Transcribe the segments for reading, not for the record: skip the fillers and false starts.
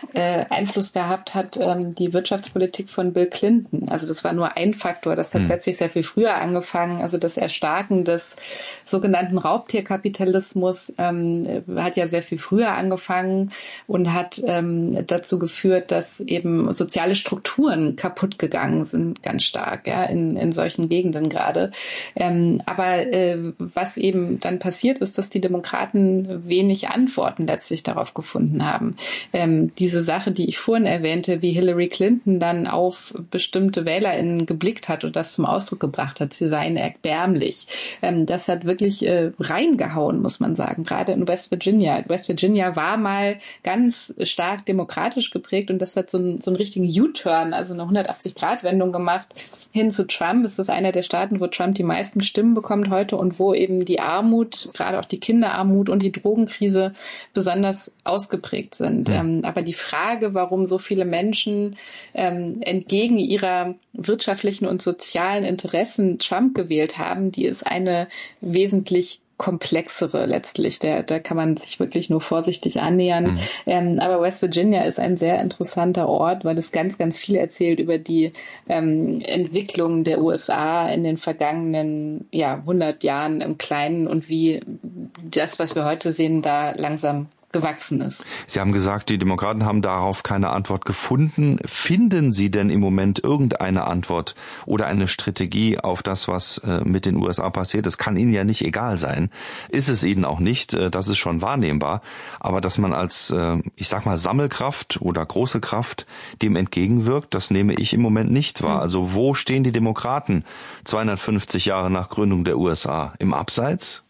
Einfluss gehabt hat die Wirtschaftspolitik von Bill Clinton. Also das war nur ein Faktor. Das hat letztlich sehr viel früher angefangen. Also das Erstarken des sogenannten Raubtierkapitalismus hat ja sehr viel früher angefangen und hat dazu geführt, dass eben soziale Strukturen kaputt gegangen sind, ganz stark, ja, in solchen Gegenden gerade. Aber was eben dann passiert ist, dass die Demokraten wenig Antworten letztlich darauf gefunden haben. Diese Sache, die ich vorhin erwähnte, wie Hillary Clinton dann auf bestimmte WählerInnen geblickt hat und das zum Ausdruck gebracht hat, sie seien erbärmlich. Das hat wirklich reingehauen, muss man sagen, gerade in West Virginia. West Virginia war mal ganz stark demokratisch geprägt und das hat so einen richtigen U-Turn, also eine 180-Grad-Wendung gemacht hin zu Trump. Es ist einer der Staaten, wo Trump die meisten Stimmen bekommt heute und wo eben die Armut, gerade auch die Kinderarmut und die Drogenkrise besonders ausgeprägt sind. Aber die Frage, warum so viele Menschen entgegen ihrer wirtschaftlichen und sozialen Interessen Trump gewählt haben, die ist eine wesentlich komplexere letztlich. Da kann man sich wirklich nur vorsichtig annähern. Aber West Virginia ist ein sehr interessanter Ort, weil es ganz, ganz viel erzählt über die Entwicklung der USA in den vergangenen 100 Jahren im Kleinen und wie das, was wir heute sehen, da langsam gewachsen ist. Sie haben gesagt, die Demokraten haben darauf keine Antwort gefunden. Finden Sie denn im Moment irgendeine Antwort oder eine Strategie auf das, was mit den USA passiert? Es kann Ihnen ja nicht egal sein. Ist es Ihnen auch nicht, das ist schon wahrnehmbar. Aber dass man als, Sammelkraft oder große Kraft dem entgegenwirkt, das nehme ich im Moment nicht wahr. Also wo stehen die Demokraten 250 Jahre nach Gründung der USA? Im Abseits?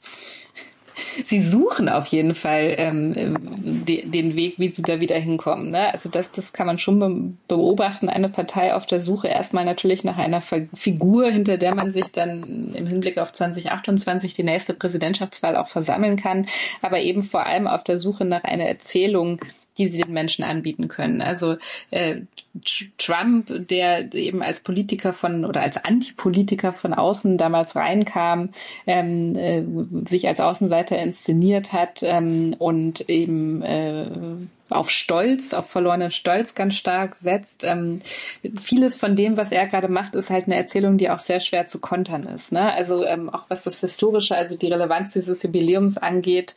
Sie suchen auf jeden Fall den Weg, wie sie da wieder hinkommen. Ne? Also das kann man schon beobachten. Eine Partei auf der Suche erstmal natürlich nach einer Figur, hinter der man sich dann im Hinblick auf 2028 die nächste Präsidentschaftswahl auch versammeln kann, aber eben vor allem auf der Suche nach einer Erzählung, die sie den Menschen anbieten können. Also Trump, der eben als Politiker als Antipolitiker von außen damals reinkam, sich als Außenseiter inszeniert hat und eben auf verlorenen Stolz ganz stark setzt. Vieles von dem, was er gerade macht, ist halt eine Erzählung, die auch sehr schwer zu kontern ist. Ne? Also auch was das Historische, also die Relevanz dieses Jubiläums angeht,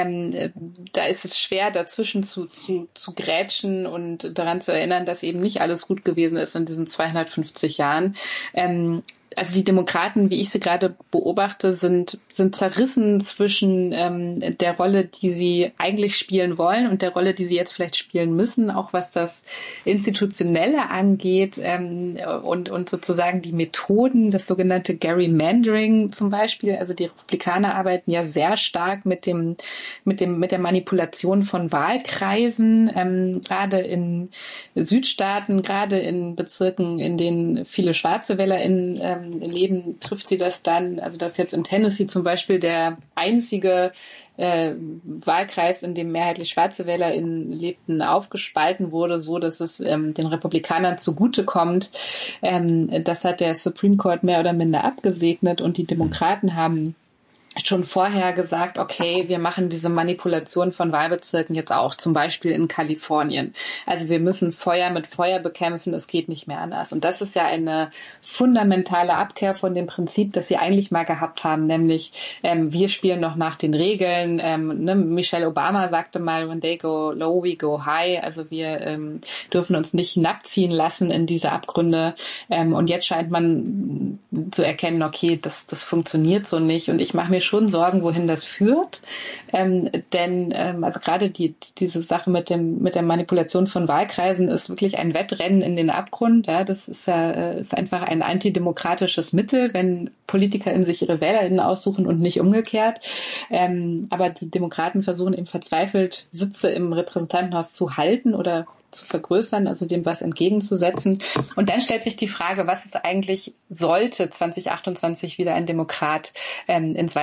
da ist es schwer, dazwischen zu grätschen und daran zu erinnern, dass eben nicht alles gut gewesen ist in diesen 250 Jahren. Also die Demokraten, wie ich sie gerade beobachte, sind zerrissen zwischen der Rolle, die sie eigentlich spielen wollen und der Rolle, die sie jetzt vielleicht spielen müssen, auch was das Institutionelle angeht und sozusagen die Methoden, das sogenannte Gerrymandering zum Beispiel. Also die Republikaner arbeiten ja sehr stark mit der Manipulation von Wahlkreisen, gerade in Südstaaten, gerade in Bezirken, in denen viele schwarze WählerInnen leben, trifft sie das dann, also dass jetzt in Tennessee zum Beispiel der einzige Wahlkreis, in dem mehrheitlich schwarze WählerInnen lebten, aufgespalten wurde, so dass es den Republikanern zugutekommt. Das hat der Supreme Court mehr oder minder abgesegnet und die Demokraten haben schon vorher gesagt, okay, wir machen diese Manipulation von Wahlbezirken jetzt auch, zum Beispiel in Kalifornien. Also wir müssen Feuer mit Feuer bekämpfen, es geht nicht mehr anders. Und das ist ja eine fundamentale Abkehr von dem Prinzip, das sie eigentlich mal gehabt haben, nämlich wir spielen noch nach den Regeln. Michelle Obama sagte mal, when they go low, we go high. Also wir dürfen uns nicht hinabziehen lassen in diese Abgründe. Und jetzt scheint man zu erkennen, okay, das funktioniert so nicht. Und ich mache mir schon Sorgen, wohin das führt. Denn also gerade diese Sache mit der Manipulation von Wahlkreisen ist wirklich ein Wettrennen in den Abgrund. Ja, das ist einfach ein antidemokratisches Mittel, wenn Politiker in sich ihre WählerInnen aussuchen und nicht umgekehrt. Aber die Demokraten versuchen eben verzweifelt, Sitze im Repräsentantenhaus zu halten oder zu vergrößern, also dem was entgegenzusetzen. Und dann stellt sich die Frage, was es eigentlich sollte 2028 wieder ein Demokrat ins Weiße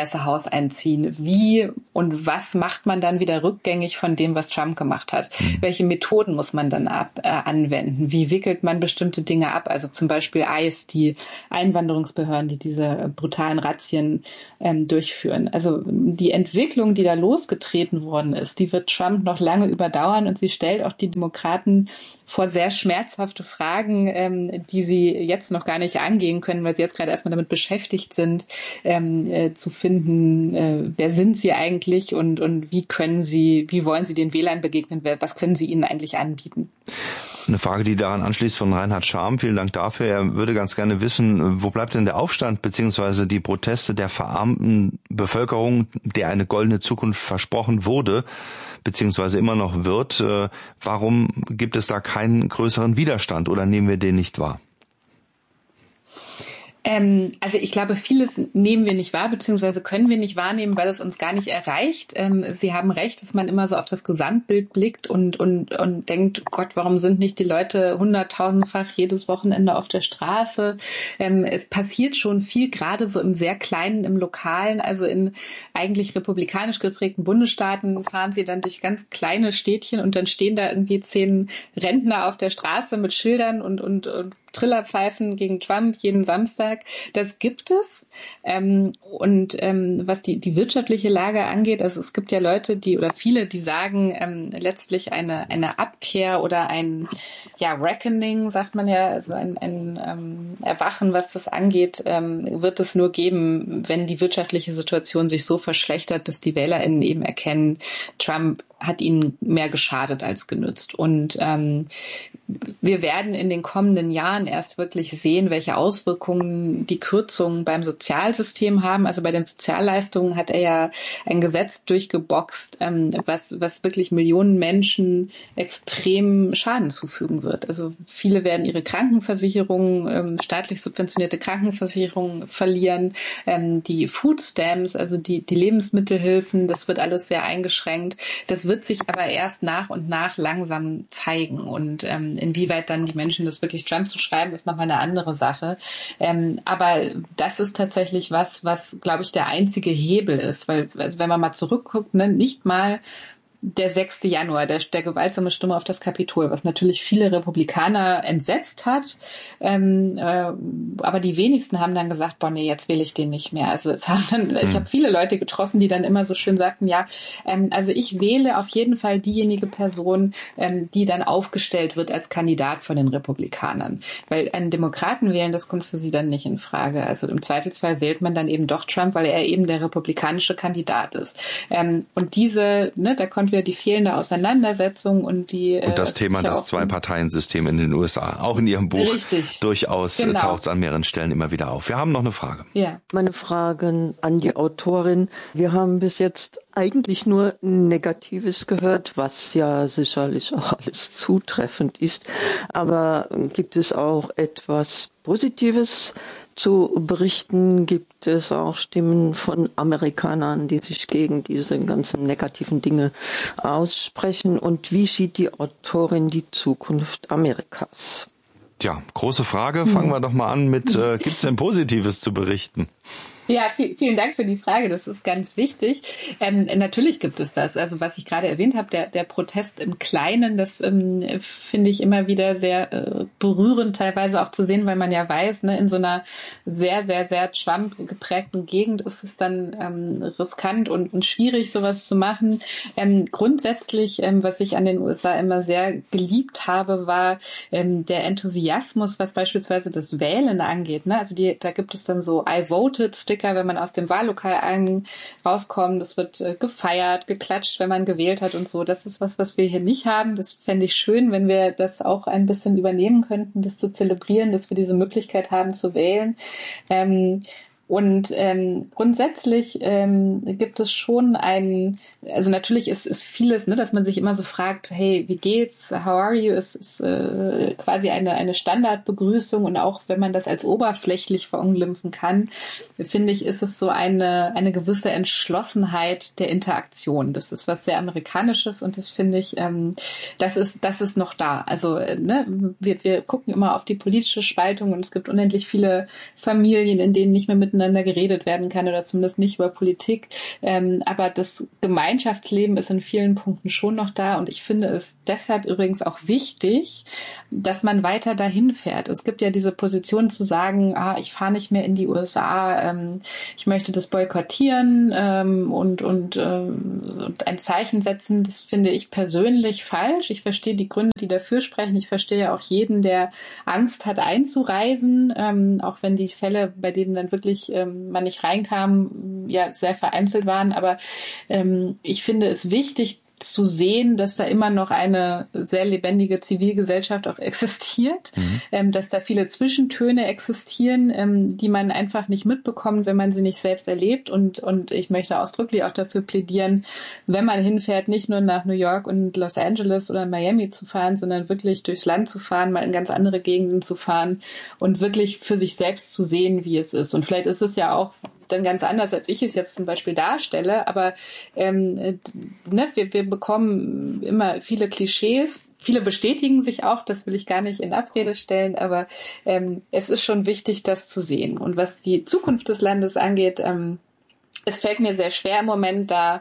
Weiße Haus einziehen. Wie und was macht man dann wieder rückgängig von dem, was Trump gemacht hat? Welche Methoden muss man dann anwenden? Wie wickelt man bestimmte Dinge ab? Also zum Beispiel ICE, die Einwanderungsbehörden, die diese brutalen Razzien durchführen. Also die Entwicklung, die da losgetreten worden ist, die wird Trump noch lange überdauern und sie stellt auch die Demokraten vor sehr schmerzhafte Fragen, die sie jetzt noch gar nicht angehen können, weil sie jetzt gerade erstmal damit beschäftigt sind, zu finden, wer sind sie eigentlich und wie wollen sie den Wählern begegnen, was können sie ihnen eigentlich anbieten? Eine Frage, die daran anschließt von Reinhard Scharm. Vielen Dank dafür. Er würde ganz gerne wissen, wo bleibt denn der Aufstand bzw. die Proteste der verarmten Bevölkerung, der eine goldene Zukunft versprochen wurde, beziehungsweise immer noch wird. Warum gibt es da keinen größeren Widerstand oder nehmen wir den nicht wahr? Also ich glaube, vieles nehmen wir nicht wahr, beziehungsweise können wir nicht wahrnehmen, weil es uns gar nicht erreicht. Sie haben recht, dass man immer so auf das Gesamtbild blickt und denkt, Gott, warum sind nicht die Leute 100.000-fach jedes Wochenende auf der Straße? Es passiert schon viel, gerade so im sehr kleinen, im Lokalen, also in eigentlich republikanisch geprägten Bundesstaaten fahren sie dann durch ganz kleine Städtchen und dann stehen da irgendwie 10 Rentner auf der Straße mit Schildern und Trillerpfeifen gegen Trump jeden Samstag. Das gibt es. Was die wirtschaftliche Lage angeht, also es gibt ja Leute, viele, die sagen, letztlich eine Abkehr oder ein Reckoning, sagt man ja, also ein Erwachen, was das angeht, wird es nur geben, wenn die wirtschaftliche Situation sich so verschlechtert, dass die WählerInnen eben erkennen, Trump hat ihnen mehr geschadet als genützt. Und wir werden in den kommenden Jahren erst wirklich sehen, welche Auswirkungen die Kürzungen beim Sozialsystem haben. Also bei den Sozialleistungen hat er ja ein Gesetz durchgeboxt, was wirklich Millionen Menschen extrem Schaden zufügen wird. Also viele werden ihre Krankenversicherung, staatlich subventionierte Krankenversicherung verlieren. Die Food Stamps, also die Lebensmittelhilfen, das wird alles sehr eingeschränkt. Das wird sich aber erst nach und nach langsam zeigen. Und inwieweit dann die Menschen das wirklich Trump zu schreiben, ist nochmal eine andere Sache. Aber das ist tatsächlich was, glaube ich, der einzige Hebel ist. Weil, also wenn man mal zurückguckt, nicht mal der 6. Januar, der gewaltsame Sturm auf das Kapitol, was natürlich viele Republikaner entsetzt hat. Aber die wenigsten haben dann gesagt, boah, nee, jetzt wähle ich den nicht mehr. Also ich habe viele Leute getroffen, die dann immer so schön sagten, also ich wähle auf jeden Fall diejenige Person, die dann aufgestellt wird als Kandidat von den Republikanern. Weil einen Demokraten wählen, das kommt für sie dann nicht in Frage. Also im Zweifelsfall wählt man dann eben doch Trump, weil er eben der republikanische Kandidat ist. Und da konnte wieder die fehlende Auseinandersetzung und das Thema das Zwei-Parteien-System in den USA. Auch in Ihrem Buch durchaus taucht es an mehreren Stellen immer wieder auf. Wir haben noch eine Frage. Ja. Meine Fragen an die Autorin. Wir haben bis jetzt eigentlich nur Negatives gehört, was ja sicherlich auch alles zutreffend ist. Aber gibt es auch etwas Positives zu berichten? Gibt es auch Stimmen von Amerikanern, die sich gegen diese ganzen negativen Dinge aussprechen? Und wie sieht die Autorin die Zukunft Amerikas? Tja, große Frage. Fangen wir doch mal an mit, gibt es denn Positives zu berichten? Ja, vielen Dank für die Frage. Das ist ganz wichtig. Natürlich gibt es das. Also was ich gerade erwähnt habe, der Protest im Kleinen, das finde ich immer wieder sehr berührend teilweise auch zu sehen, weil man ja weiß, in so einer sehr, sehr, sehr Trump geprägten Gegend ist es dann riskant und schwierig, sowas zu machen. Grundsätzlich, was ich an den USA immer sehr geliebt habe, war der Enthusiasmus, was beispielsweise das Wählen angeht. Also da gibt es dann so I voted Sticker, wenn man aus dem Wahllokal rauskommt. Das wird gefeiert, geklatscht, wenn man gewählt hat und so. Das ist was wir hier nicht haben. Das fände ich schön, wenn wir das auch ein bisschen übernehmen könnten, das zu zelebrieren, dass wir diese Möglichkeit haben zu wählen. Und grundsätzlich gibt es schon also natürlich ist vieles, dass man sich immer so fragt, hey, wie geht's, how are you, ist quasi eine Standardbegrüßung, und auch wenn man das als oberflächlich verunglimpfen kann, finde ich, ist es so eine gewisse Entschlossenheit der Interaktion. Das ist was sehr Amerikanisches, und das finde ich, das ist noch da. Also wir gucken immer auf die politische Spaltung, und es gibt unendlich viele Familien, in denen nicht mehr miteinander miteinander geredet werden kann oder zumindest nicht über Politik. Aber das Gemeinschaftsleben ist in vielen Punkten schon noch da und ich finde es deshalb übrigens auch wichtig, dass man weiter dahin fährt. Es gibt ja diese Position zu sagen, ich fahre nicht mehr in die USA, ich möchte das boykottieren und ein Zeichen setzen. Das finde ich persönlich falsch. Ich verstehe die Gründe, die dafür sprechen. Ich verstehe auch jeden, der Angst hat einzureisen, auch wenn die Fälle, bei denen dann wirklich man nicht reinkam, ja sehr vereinzelt waren. Aber ich finde es wichtig zu sehen, dass da immer noch eine sehr lebendige Zivilgesellschaft auch existiert, dass da viele Zwischentöne existieren, die man einfach nicht mitbekommt, wenn man sie nicht selbst erlebt. Und ich möchte ausdrücklich auch dafür plädieren, wenn man hinfährt, nicht nur nach New York und Los Angeles oder Miami zu fahren, sondern wirklich durchs Land zu fahren, mal in ganz andere Gegenden zu fahren und wirklich für sich selbst zu sehen, wie es ist. Und vielleicht ist es ja auch dann ganz anders, als ich es jetzt zum Beispiel darstelle, aber wir bekommen immer viele Klischees, viele bestätigen sich auch, das will ich gar nicht in Abrede stellen, aber es ist schon wichtig, das zu sehen. Und was die Zukunft des Landes angeht, es fällt mir sehr schwer im Moment, da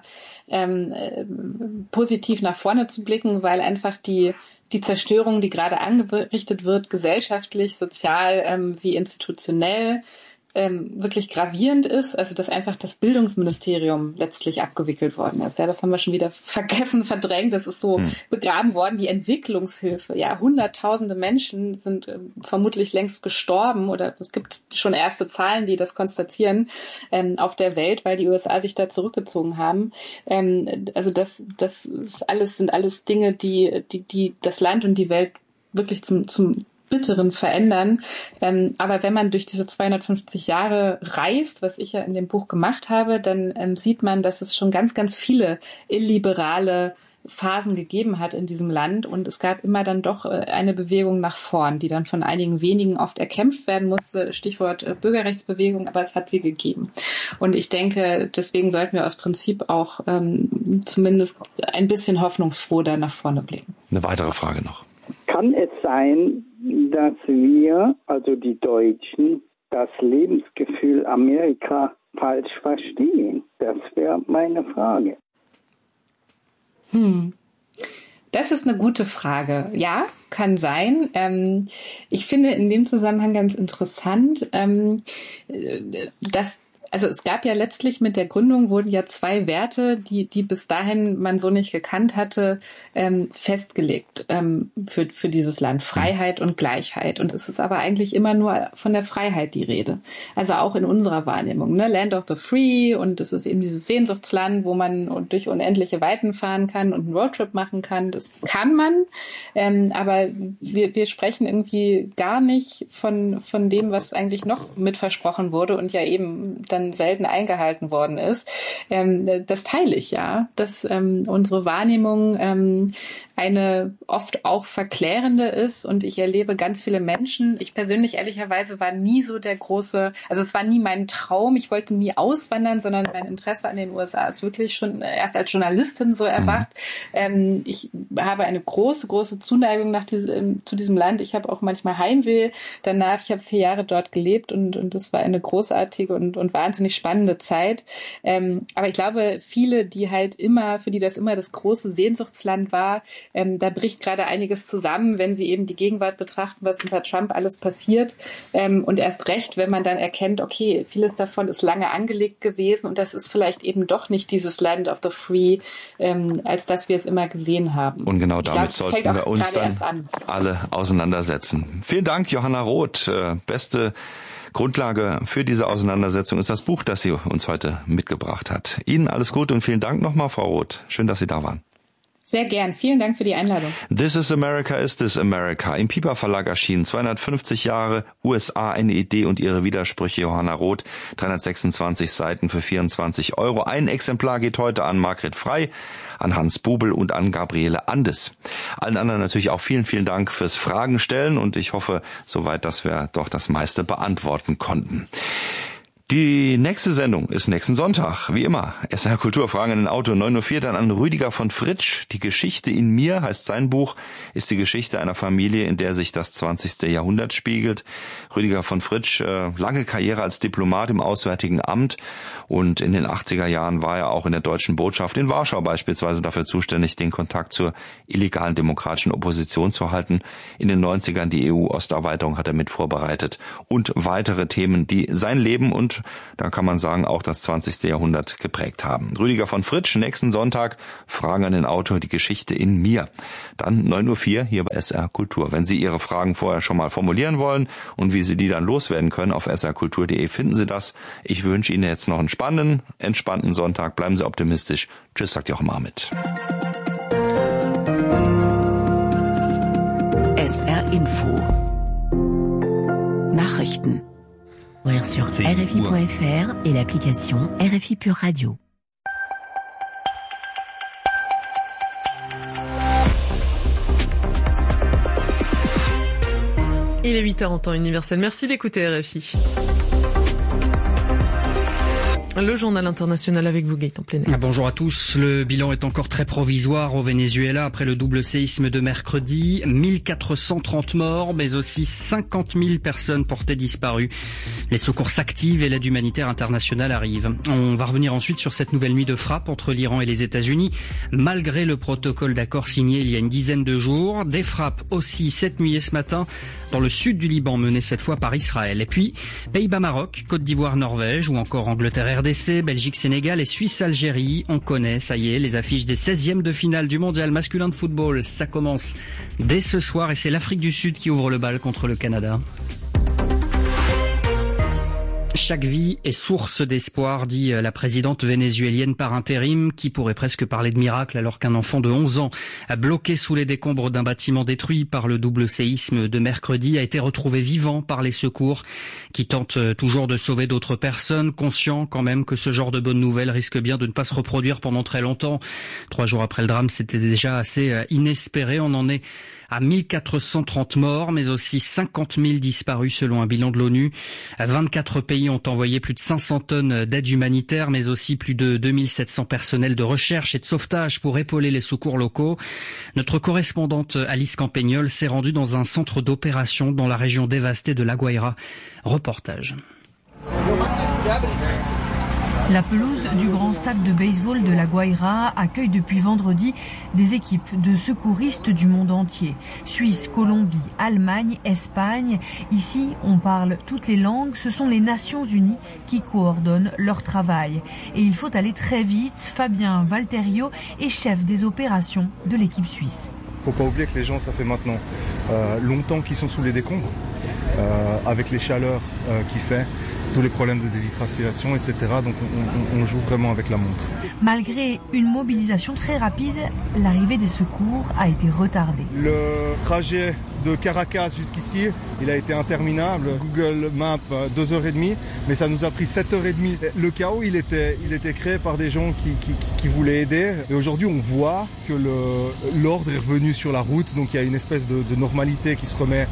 positiv nach vorne zu blicken, weil einfach die Zerstörung, die gerade angerichtet wird, gesellschaftlich, sozial wie institutionell, wirklich gravierend ist, also dass einfach das Bildungsministerium letztlich abgewickelt worden ist. Ja, das haben wir schon wieder vergessen, verdrängt. Das ist so begraben worden. Die Entwicklungshilfe. Ja, Hunderttausende Menschen sind vermutlich längst gestorben oder es gibt schon erste Zahlen, die das konstatieren auf der Welt, weil die USA sich da zurückgezogen haben. Also das ist alles, sind alles Dinge, die das Land und die Welt wirklich zum Bitteren verändern. Aber wenn man durch diese 250 Jahre reist, was ich ja in dem Buch gemacht habe, dann sieht man, dass es schon ganz, ganz viele illiberale Phasen gegeben hat in diesem Land und es gab immer dann doch eine Bewegung nach vorn, die dann von einigen wenigen oft erkämpft werden musste, Stichwort Bürgerrechtsbewegung, aber es hat sie gegeben. Und ich denke, deswegen sollten wir aus Prinzip auch zumindest ein bisschen hoffnungsfroh da nach vorne blicken. Eine weitere Frage noch. Kann es sein, dass wir, also die Deutschen, das Lebensgefühl Amerika falsch verstehen? Das wäre meine Frage. Das ist eine gute Frage. Ja, kann sein. Ich finde in dem Zusammenhang ganz interessant, dass also es gab ja letztlich mit der Gründung wurden ja zwei Werte, die bis dahin man so nicht gekannt hatte, festgelegt für dieses Land. Freiheit und Gleichheit. Und es ist aber eigentlich immer nur von der Freiheit die Rede. Also auch in unserer Wahrnehmung. Ne? Land of the Free und es ist eben dieses Sehnsuchtsland, wo man durch unendliche Weiten fahren kann und einen Roadtrip machen kann. Das kann man. Aber wir sprechen irgendwie gar nicht von dem, was eigentlich noch mit versprochen wurde und ja eben dann selten eingehalten worden ist. Das teile ich, ja, dass unsere Wahrnehmung eine oft auch verklärende ist und ich erlebe ganz viele Menschen. Ich persönlich ehrlicherweise war nie so der große, also es war nie mein Traum, ich wollte nie auswandern, sondern mein Interesse an den USA ist wirklich schon erst als Journalistin so erwacht. Ich habe eine große, große Zuneigung zu diesem Land. Ich habe auch manchmal Heimweh danach. Ich habe 4 Jahre dort gelebt und das war eine großartige und wahnsinnig spannende Zeit. Aber ich glaube, viele, die halt für die das immer das große Sehnsuchtsland war, da bricht gerade einiges zusammen, wenn sie eben die Gegenwart betrachten, was unter Trump alles passiert. Und erst recht, wenn man dann erkennt, okay, vieles davon ist lange angelegt gewesen und das ist vielleicht eben doch nicht dieses Land of the Free, als dass wir es immer gesehen haben. Und genau damit sollten wir uns dann alle auseinandersetzen. Vielen Dank, Johanna Roth. Beste Grundlage für diese Auseinandersetzung ist das Buch, das sie uns heute mitgebracht hat. Ihnen alles Gute und vielen Dank nochmal, Frau Roth. Schön, dass Sie da waren. Sehr gern. Vielen Dank für die Einladung. This is America, is this America? Im Piper Verlag erschienen. 250 Jahre USA, eine Idee und ihre Widersprüche. Johanna Roth, 326 Seiten für 24 €. Ein Exemplar geht heute an Margret Frey, an Hans Bubel und an Gabriele Andes. Allen anderen natürlich auch vielen, vielen Dank fürs Fragen stellen und ich hoffe soweit, dass wir doch das meiste beantworten konnten. Die nächste Sendung ist nächsten Sonntag, wie immer. SR Kultur, Fragen an den Autor, 9:04 Uhr, dann an Rüdiger von Fritsch. Die Geschichte in mir heißt sein Buch, ist die Geschichte einer Familie, in der sich das 20. Jahrhundert spiegelt. Rüdiger von Fritsch, lange Karriere als Diplomat im Auswärtigen Amt und in den 80er Jahren war er auch in der Deutschen Botschaft in Warschau beispielsweise dafür zuständig, den Kontakt zur illegalen demokratischen Opposition zu halten. In den 90ern die EU-Osterweiterung hat er mit vorbereitet und weitere Themen, die sein Leben und da kann man sagen, auch das 20. Jahrhundert geprägt haben. Rüdiger von Fritsch, nächsten Sonntag, Fragen an den Autor, die Geschichte in mir. Dann 9:04 Uhr hier bei SR Kultur. Wenn Sie Ihre Fragen vorher schon mal formulieren wollen und wie Sie die dann loswerden können, auf srkultur.de finden Sie das. Ich wünsche Ihnen jetzt noch einen spannenden, entspannten Sonntag. Bleiben Sie optimistisch. Tschüss, sagt Jochen Marmit. SR Info Nachrichten sur RFI.fr et l'application RFI Pure Radio. Il est 8h en temps universel. Merci d'écouter RFI. Le journal international avec vous, Gaëtan Plenel. Bonjour à tous. Le bilan est encore très provisoire au Venezuela après le double séisme de mercredi. 1430 morts, mais aussi 50 000 personnes portées disparues. Les secours s'activent et l'aide humanitaire internationale arrive. On va revenir ensuite sur cette nouvelle nuit de frappe entre l'Iran et les États-Unis. Malgré le protocole d'accord signé il y a une dizaine de jours, des frappes aussi cette nuit et ce matin dans le sud du Liban, menées cette fois par Israël. Et puis, Pays-Bas-Maroc, Côte d'Ivoire-Norvège ou encore Angleterre-RDC, Belgique-Sénégal et Suisse-Algérie. On connaît, ça y est, les affiches des 16e de finale du mondial masculin de football. Ça commence dès ce soir et c'est l'Afrique du Sud qui ouvre le bal contre le Canada. Chaque vie est source d'espoir, dit la présidente vénézuélienne par intérim, qui pourrait presque parler de miracle alors qu'un enfant de 11 ans, bloqué sous les décombres d'un bâtiment détruit par le double séisme de mercredi, a été retrouvé vivant par les secours qui tentent toujours de sauver d'autres personnes, conscients quand même que ce genre de bonnes nouvelles risque bien de ne pas se reproduire pendant très longtemps. 3 jours après le drame, c'était déjà assez inespéré. On en est à 1430 morts, mais aussi 50 000 disparus selon un bilan de l'ONU. 24 pays ont envoyé plus de 500 tonnes d'aide humanitaire, mais aussi plus de 2700 personnels de recherche et de sauvetage pour épauler les secours locaux. Notre correspondante Alice Campagnol s'est rendue dans un centre d'opération dans la région dévastée de La Guaira. Reportage. La pelouse du grand stade de baseball de La Guaira accueille depuis vendredi des équipes de secouristes du monde entier. Suisse, Colombie, Allemagne, Espagne. Ici, on parle toutes les langues. Ce sont les Nations Unies qui coordonnent leur travail. Et il faut aller très vite. Fabien Valterio est chef des opérations de l'équipe suisse. Faut pas oublier que les gens, ça fait maintenant longtemps qu'ils sont sous les décombres, avec les chaleurs qu'il fait, tous les problèmes de déshydratation, etc. Donc on joue vraiment avec la montre. Malgré une mobilisation très rapide, l'arrivée des secours a été retardée. Le trajet de Caracas jusqu'ici, il a été interminable. Google Maps 2h30, mais ça nous a pris 7h30. Le chaos, il était créé par des gens qui voulaient aider. Et aujourd'hui, on voit que l'ordre est revenu sur la route, donc il y a une espèce de normalité qui se remet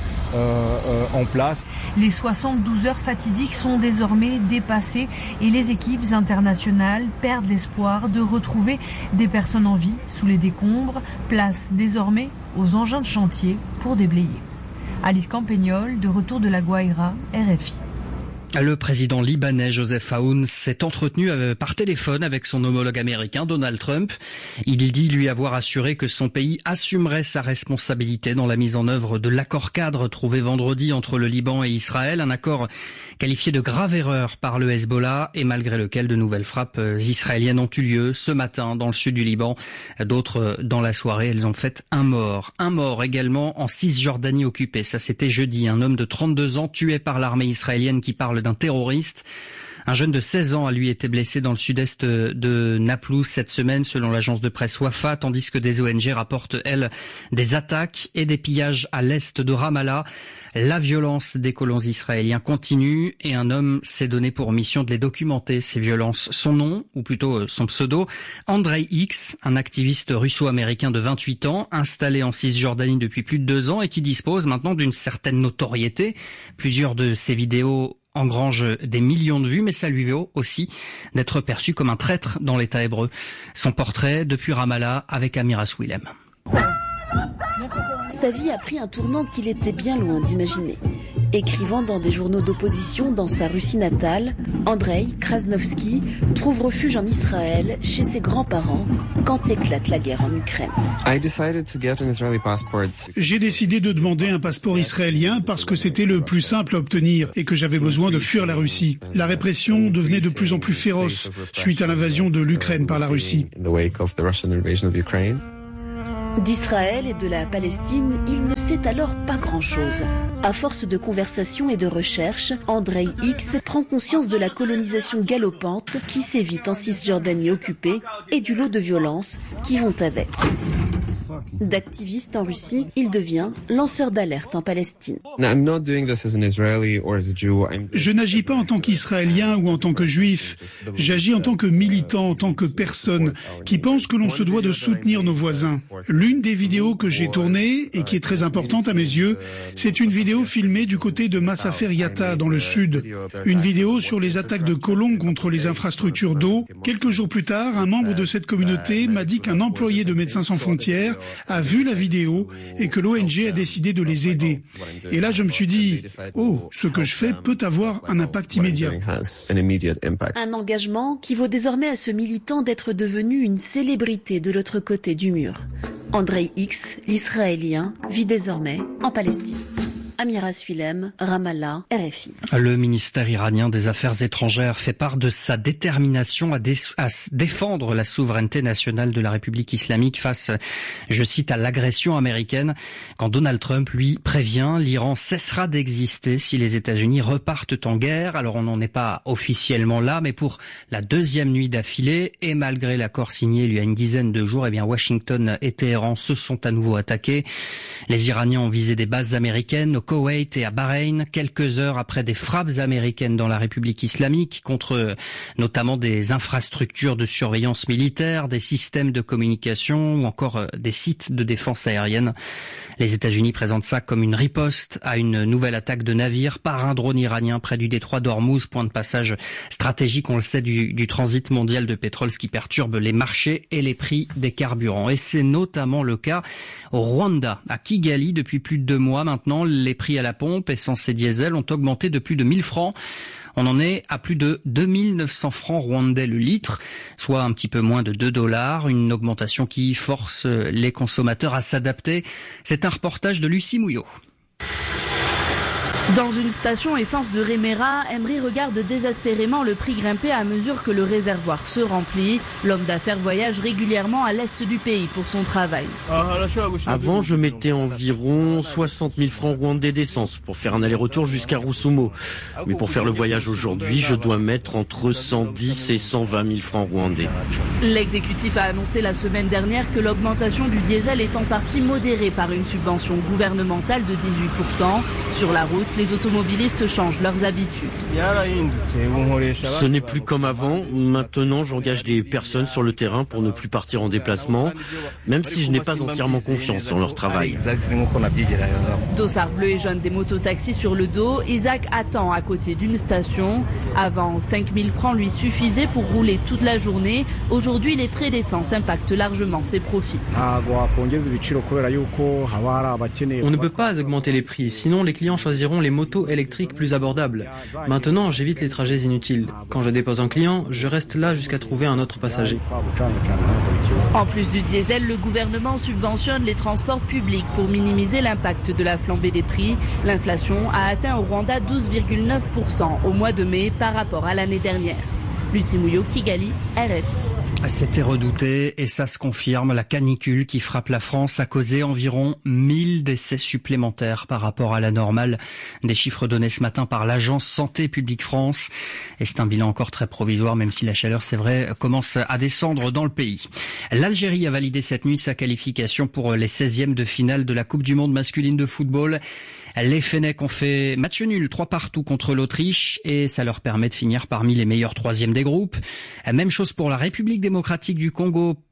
en place. Les 72 heures fatidiques sont désormais dépassées et les équipes internationales perdent l'espoir de retrouver des personnes en vie sous les décombres. Place désormais aux engins de chantier pour déblayer. Alice Campagnol, de retour de La Guaira, RFI. Le président libanais Joseph Aoun s'est entretenu par téléphone avec son homologue américain Donald Trump. Il dit lui avoir assuré que son pays assumerait sa responsabilité dans la mise en œuvre de l'accord cadre trouvé vendredi entre le Liban et Israël, un accord qualifié de grave erreur par le Hezbollah et malgré lequel de nouvelles frappes israéliennes ont eu lieu ce matin dans le sud du Liban. D'autres dans la soirée, elles ont fait un mort. Un mort également en Cisjordanie occupée. Ça c'était jeudi, un homme de 32 ans tué par l'armée israélienne qui parle d'un terroriste. Un jeune de 16 ans a lui été blessé dans le sud-est de Naplouse cette semaine selon l'agence de presse Wafa, tandis que des ONG rapportent, elles, des attaques et des pillages à l'est de Ramallah. La violence des colons israéliens continue et un homme s'est donné pour mission de les documenter, ces violences. Son nom, ou plutôt son pseudo, Andrei X, un activiste russo-américain de 28 ans, installé en Cisjordanie depuis plus de 2 ans et qui dispose maintenant d'une certaine notoriété. Plusieurs de ses vidéos engrange des millions de vues, mais ça lui vaut aussi d'être perçu comme un traître dans l'État hébreu. Son portrait depuis Ramallah avec Amiras Willem. Sa vie a pris un tournant qu'il était bien loin d'imaginer. Écrivant dans des journaux d'opposition dans sa Russie natale, Andrei Krasnovski trouve refuge en Israël chez ses grands-parents quand éclate la guerre en Ukraine. J'ai décidé de demander un passeport israélien parce que c'était le plus simple à obtenir et que j'avais besoin de fuir la Russie. La répression devenait de plus en plus féroce suite à l'invasion de l'Ukraine par la Russie. D'Israël et de la Palestine, il ne sait alors pas grand-chose. À force de conversations et de recherches, Andrei X prend conscience de la colonisation galopante qui sévit en Cisjordanie occupée et du lot de violences qui vont avec. D'activiste en Russie, il devient lanceur d'alerte en Palestine. Je n'agis pas en tant qu'Israélien ou en tant que Juif. J'agis en tant que militant, en tant que personne qui pense que l'on se doit de soutenir nos voisins. L'une des vidéos que j'ai tournées et qui est très importante à mes yeux, c'est une vidéo filmée du côté de Masafer Yatta dans le sud. Une vidéo sur les attaques de colons contre les infrastructures d'eau. Quelques jours plus tard, un membre de cette communauté m'a dit qu'un employé de Médecins sans frontières a vu la vidéo et que l'ONG a décidé de les aider. Et là, je me suis dit, oh, ce que je fais peut avoir un impact immédiat. Un engagement qui vaut désormais à ce militant d'être devenu une célébrité de l'autre côté du mur. Andrei X, l'Israélien, vit désormais en Palestine. Amiras Willem, Ramallah, RFI. Le ministère iranien des Affaires étrangères fait part de sa détermination à défendre la souveraineté nationale de la République islamique face, je cite, à l'agression américaine. Quand Donald Trump, lui, prévient, l'Iran cessera d'exister si les États-Unis repartent en guerre. Alors on n'en est pas officiellement là, mais pour la deuxième nuit d'affilée, et malgré l'accord signé il y a une dizaine de jours, eh bien Washington et Téhéran se sont à nouveau attaqués. Les Iraniens ont visé des bases américaines au Koweït et à Bahreïn, quelques heures après des frappes américaines dans la République islamique contre notamment des infrastructures de surveillance militaire, des systèmes de communication ou encore des sites de défense aérienne. Les États-Unis présentent ça comme une riposte à une nouvelle attaque de navire par un drone iranien près du détroit d'Ormuz, point de passage stratégique, on le sait, du transit mondial de pétrole, ce qui perturbe les marchés et les prix des carburants. Et c'est notamment le cas au Rwanda, à Kigali, depuis plus de 2 mois maintenant. Les prix à la pompe, essence et diesel, ont augmenté de plus de 1000 francs. On en est à plus de 2900 francs rwandais le litre, soit un petit peu moins de $2, une augmentation qui force les consommateurs à s'adapter. C'est un reportage de Lucie Mouillot. Dans une station essence de Remera, Emery regarde désespérément le prix grimper à mesure que le réservoir se remplit. L'homme d'affaires voyage régulièrement à l'est du pays pour son travail. Avant, je mettais environ 60 000 francs rwandais d'essence pour faire un aller-retour jusqu'à Rusumo. Mais pour faire le voyage aujourd'hui, je dois mettre entre 110 et 120 000 francs rwandais. L'exécutif a annoncé la semaine dernière que l'augmentation du diesel est en partie modérée par une subvention gouvernementale de 18%. Sur la route, les automobilistes changent leurs habitudes. Ce n'est plus comme avant. Maintenant, j'engage des personnes sur le terrain pour ne plus partir en déplacement, même si je n'ai pas entièrement confiance en leur travail. Dossard bleu et jaune des mototaxis sur le dos, Isaac attend à côté d'une station. Avant, 5 000 francs lui suffisaient pour rouler toute la journée. Aujourd'hui, les frais d'essence impactent largement ses profits. On ne peut pas augmenter les prix, sinon les clients choisiront les motos électriques plus abordables. Maintenant, j'évite les trajets inutiles. Quand je dépose un client, je reste là jusqu'à trouver un autre passager. En plus du diesel, le gouvernement subventionne les transports publics pour minimiser l'impact de la flambée des prix. L'inflation a atteint au Rwanda 12,9% au mois de mai par rapport à l'année dernière. Lucie Mouillot, Kigali, RFI. C'était redouté et ça se confirme. La canicule qui frappe la France a causé environ 1000 décès supplémentaires par rapport à la normale. Des chiffres donnés ce matin par l'agence Santé publique France. Et c'est un bilan encore très provisoire, même si la chaleur, c'est vrai, commence à descendre dans le pays. L'Algérie a validé cette nuit sa qualification pour les 16e de finale de la Coupe du Monde masculine de football. Les Fennecs ont fait match nul 3-3 contre l'Autriche et ça leur permet de finir parmi les meilleurs 3e des groupes. Même chose pour la République démocratique du Congo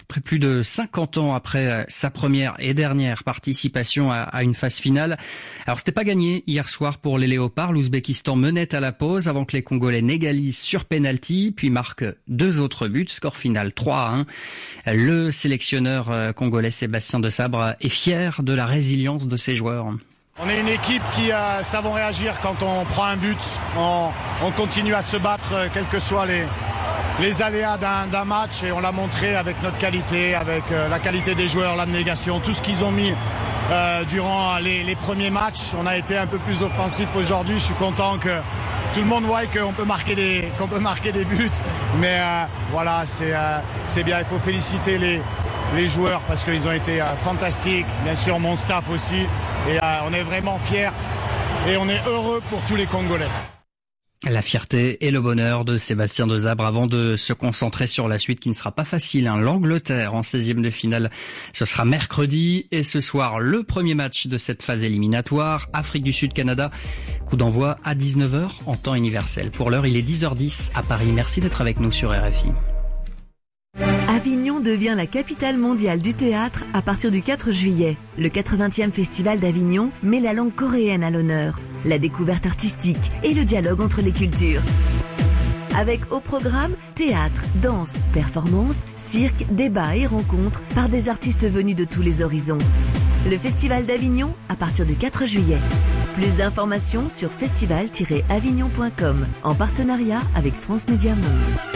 plus de 50 ans après sa première et dernière participation à une phase finale. Alors c'était pas gagné hier soir pour les Léopards. L'Ouzbékistan menait à la pause avant que les Congolais n'égalisent sur penalty, puis marquent 2 autres buts. Score final 3-1. Le sélectionneur congolais Sébastien Desabre est fier de la résilience de ses joueurs. On est une équipe qui savons réagir quand on prend un but. On continue à se battre, quels que soient les aléas d'un match, et on l'a montré avec notre qualité, avec la qualité des joueurs, l'abnégation, tout ce qu'ils ont mis durant les premiers matchs. On a été un peu plus offensif aujourd'hui. Je suis content que tout le monde voit qu'on peut marquer des buts. Mais voilà, c'est bien. Il faut féliciter les joueurs parce qu'ils ont été fantastiques. Bien sûr, mon staff aussi. Et on est vraiment fiers et on est heureux pour tous les Congolais. La fierté et le bonheur de Sébastien Desabre avant de se concentrer sur la suite qui ne sera pas facile. L'Angleterre en 16e de finale, ce sera mercredi. Et ce soir, le premier match de cette phase éliminatoire, Afrique du Sud-Canada. Coup d'envoi à 19h en temps universel. Pour l'heure, il est 10h10 à Paris. Merci d'être avec nous sur RFI. Avignon devient la capitale mondiale du théâtre à partir du 4 juillet. Le 80e Festival d'Avignon met la langue coréenne à l'honneur, la découverte artistique et le dialogue entre les cultures. Avec au programme théâtre, danse, performance, cirque, débat et rencontres par des artistes venus de tous les horizons. Le Festival d'Avignon à partir du 4 juillet. Plus d'informations sur festival-avignon.com en partenariat avec France Média Monde.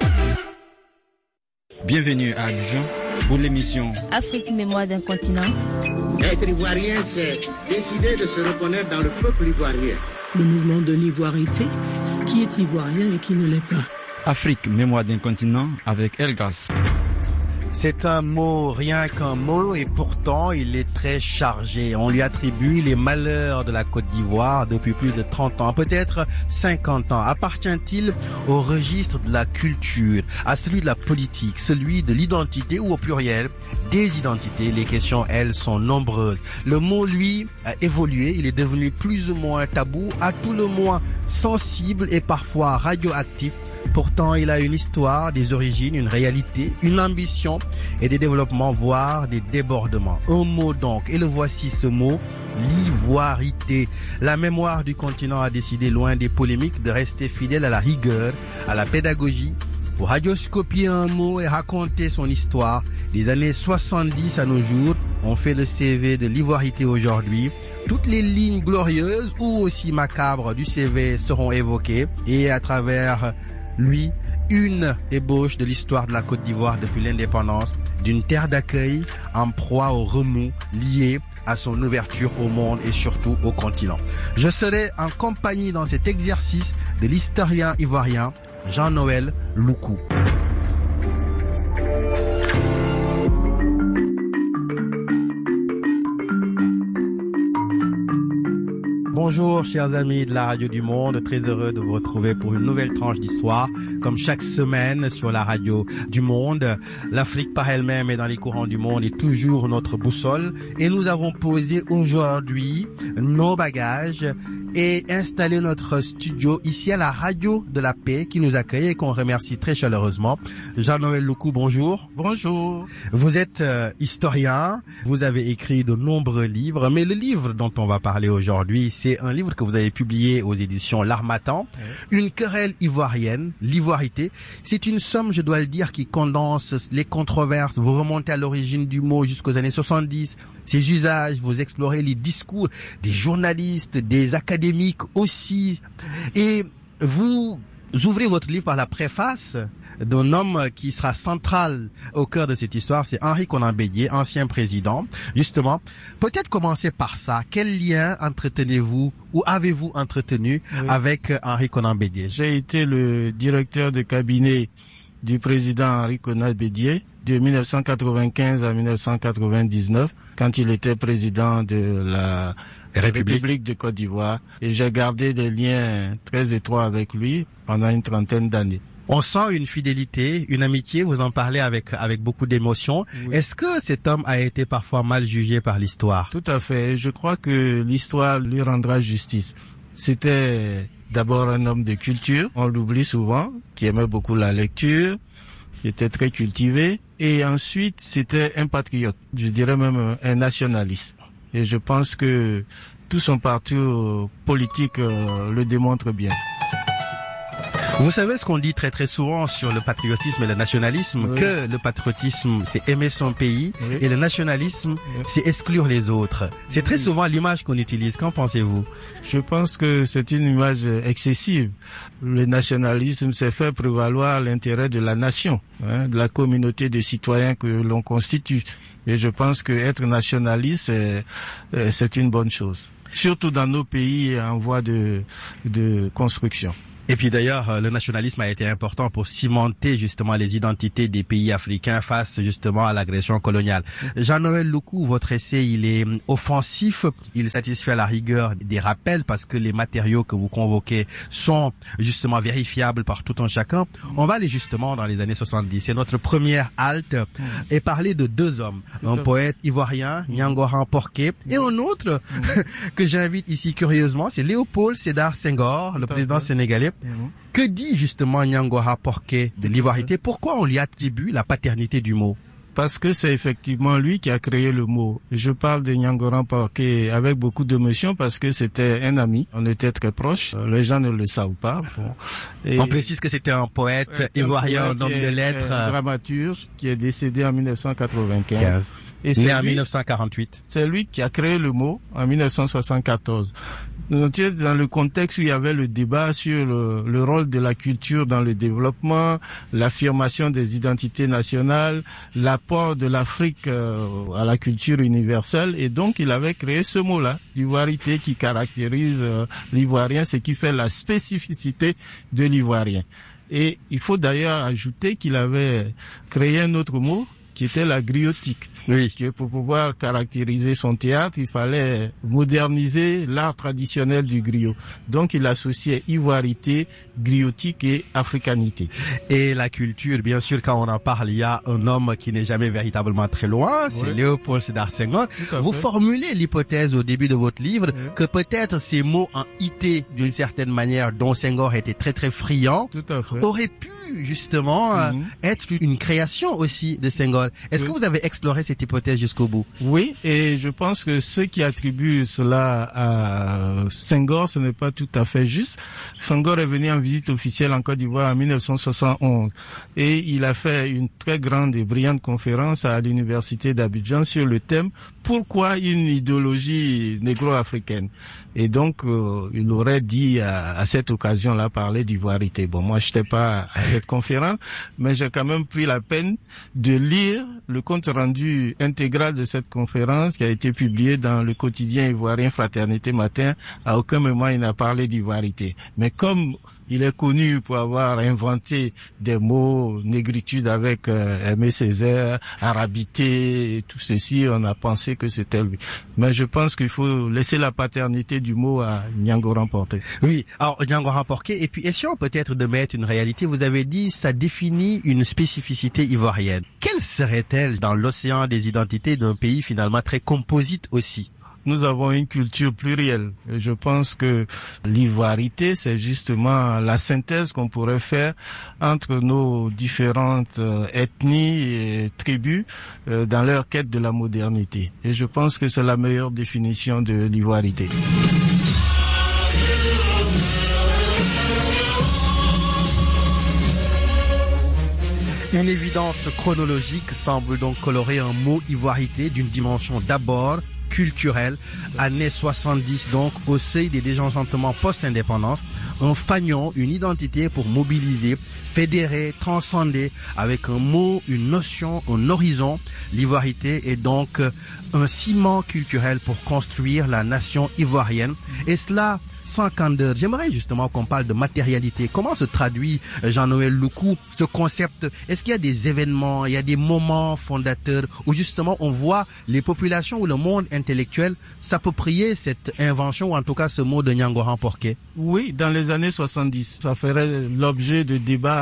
Bienvenue à Abidjan pour l'émission Afrique, mémoire d'un continent. Être ivoirien, c'est décider de se reconnaître dans le peuple ivoirien. Le mouvement de l'ivoirité, qui est ivoirien et qui ne l'est pas. Afrique, mémoire d'un continent avec Elgas. C'est un mot, rien qu'un mot, et pourtant il est très chargé. On lui attribue les malheurs de la Côte d'Ivoire depuis plus de 30 ans, peut-être 50 ans. Appartient-il au registre de la culture, à celui de la politique, celui de l'identité ou au pluriel des identités? Les questions, elles, sont nombreuses. Le mot, lui, a évolué. Il est devenu plus ou moins tabou, à tout le moins sensible et parfois radioactif. Pourtant, il a une histoire, des origines, une réalité, une ambition et des développements, voire des débordements. Un mot donc, et le voici ce mot, l'ivoirité. La mémoire du continent a décidé, loin des polémiques, de rester fidèle à la rigueur, à la pédagogie, pour radioscopier un mot et raconter son histoire. Des années 70 à nos jours, on fait le CV de l'ivoirité aujourd'hui. Toutes les lignes glorieuses ou aussi macabres du CV seront évoquées et à travers lui, une ébauche de l'histoire de la Côte d'Ivoire depuis l'indépendance, d'une terre d'accueil en proie au remous lié à son ouverture au monde et surtout au continent. Je serai en compagnie dans cet exercice de l'historien ivoirien Jean-Noël Loukou. Bonjour chers amis de la Radio du Monde, très heureux de vous retrouver pour une nouvelle tranche d'histoire, comme chaque semaine sur la Radio du Monde. L'Afrique par elle-même et dans les courants du monde est toujours notre boussole et nous avons posé aujourd'hui nos bagages et installé notre studio ici à la Radio de la Paix qui nous accueille et qu'on remercie très chaleureusement. Jean-Noël Loukou, bonjour. Bonjour. Vous êtes historien, vous avez écrit de nombreux livres, mais le livre dont on va parler aujourd'hui, c'est un livre que vous avez publié aux éditions L'Harmattan, Une querelle ivoirienne, l'ivoirité. C'est une somme, je dois le dire, qui condense les controverses. Vous remontez à l'origine du mot jusqu'aux années 70, ses usages, vous explorez les discours des journalistes, des académiques aussi. Et vous ouvrez votre livre par la préface d'un homme qui sera central au cœur de cette histoire, c'est Henri Konan Bédié, ancien président. Justement, peut-être commencer par ça. Quel lien entretenez-vous ou avez-vous entretenu avec Henri Konan Bédié? J'ai été le directeur de cabinet du président Henri Konan Bédié de 1995 à 1999, quand il était président de la République de Côte d'Ivoire. Et j'ai gardé des liens très étroits avec lui pendant une trentaine d'années. On sent une fidélité, une amitié, vous en parlez avec beaucoup d'émotion. Oui. Est-ce que cet homme a été parfois mal jugé par l'histoire? Tout à fait. Je crois que l'histoire lui rendra justice. C'était d'abord un homme de culture, on l'oublie souvent, qui aimait beaucoup la lecture, qui était très cultivé. Et ensuite, c'était un patriote, je dirais même un nationaliste. Et je pense que tout son parcours politique le démontre bien. Vous savez ce qu'on dit très très souvent sur le patriotisme et le nationalisme, que le patriotisme c'est aimer son pays et le nationalisme c'est exclure les autres. C'est très souvent l'image qu'on utilise. Qu'en pensez-vous? Je pense que c'est une image excessive. Le nationalisme c'est faire prévaloir l'intérêt de la nation, de la communauté de citoyens que l'on constitue. Et je pense que être nationaliste c'est une bonne chose, surtout dans nos pays en voie de construction. Et puis d'ailleurs, le nationalisme a été important pour cimenter justement les identités des pays africains face justement à l'agression coloniale. Jean-Noël Loukou, votre essai, il est offensif, il satisfait à la rigueur des rappels parce que les matériaux que vous convoquez sont justement vérifiables par tout un chacun. On va aller justement dans les années 70. C'est notre première halte et parler de deux hommes. Un poète ivoirien, Nyangoran Porqué, et un autre que j'invite ici curieusement, c'est Léopold Sédar Senghor, le président sénégalais. Que dit justement Nyangoran Porqué de l'ivoirité? Pourquoi on lui attribue la paternité du mot? Parce que c'est effectivement lui qui a créé le mot. Je parle de Nyangoran Porqué avec beaucoup d'émotion parce que c'était un ami. On était très proches. Les gens ne le savent pas. Bon. Et on précise que c'était un poète ivoirien, un homme de lettres. Un dramaturge qui est décédé en 1995. Et c'est né en 1948. C'est lui qui a créé le mot en 1974. Dans le contexte où il y avait le débat sur le rôle de la culture dans le développement, l'affirmation des identités nationales, l'apport de l'Afrique à la culture universelle, et donc il avait créé ce mot-là, l'ivoirité, qui caractérise l'ivoirien, ce qui fait la spécificité de l'ivoirien. Et il faut d'ailleurs ajouter qu'il avait créé un autre mot qui était la griotique. Oui. Que pour pouvoir caractériser son théâtre, il fallait moderniser l'art traditionnel du griot. Donc il associait ivoirité, griotique et africanité. Et la culture, bien sûr, quand on en parle, il y a un homme qui n'est jamais véritablement très loin, c'est Léopold Sédar Senghor. Vous formulez l'hypothèse au début de votre livre que peut-être ces mots en ité, d'une certaine manière, dont Senghor était très très friand, auraient pu justement être une création aussi de Senghor. Est-ce que vous avez exploré cette hypothèse jusqu'au bout? Oui, et je pense que ceux qui attribuent cela à Senghor, ce n'est pas tout à fait juste. Senghor est venu en visite officielle en Côte d'Ivoire en 1971 et il a fait une très grande et brillante conférence à l'université d'Abidjan sur le thème « Pourquoi une idéologie négro-africaine ?» Et donc, il aurait dit à cette occasion-là parler d'ivoirité. Bon, moi, je n'étais pas à cette conférence, mais j'ai quand même pris la peine de lire le compte-rendu intégral de cette conférence qui a été publié dans le quotidien ivoirien Fraternité Matin. À aucun moment, il n'a parlé d'ivoirité. Mais comme il est connu pour avoir inventé des mots négritude avec Aimé Césaire, arabité, et tout ceci, on a pensé que c'était lui. Mais je pense qu'il faut laisser la paternité du mot à Nyangoran Porqué. Oui, alors Nyangoran Porqué, et puis essayons peut-être de mettre une réalité. Vous avez dit, ça définit une spécificité ivoirienne. Quelle serait-elle dans l'océan des identités d'un pays finalement très composite aussi? Nous avons une culture plurielle. Et je pense que l'ivoirité, c'est justement la synthèse qu'on pourrait faire entre nos différentes ethnies et tribus dans leur quête de la modernité. Et je pense que c'est la meilleure définition de l'ivoirité. Une évidence chronologique semble donc colorer un mot ivoirité d'une dimension d'abord culturelle, années 70 donc, au seuil des désenchantements post-indépendance, un fanion, une identité pour mobiliser, fédérer, transcender, avec un mot, une notion, un horizon. L'ivoirité est donc un ciment culturel pour construire la nation ivoirienne, et cela sans candeur. J'aimerais justement qu'on parle de matérialité. Comment se traduit, Jean-Noël Loukou, ce concept? Est-ce qu'il y a des événements, il y a des moments fondateurs où justement on voit les populations ou le monde intellectuel s'approprier cette invention, ou en tout cas ce mot de Nyangoran Porqué? Oui, dans les années 70, ça ferait l'objet de débats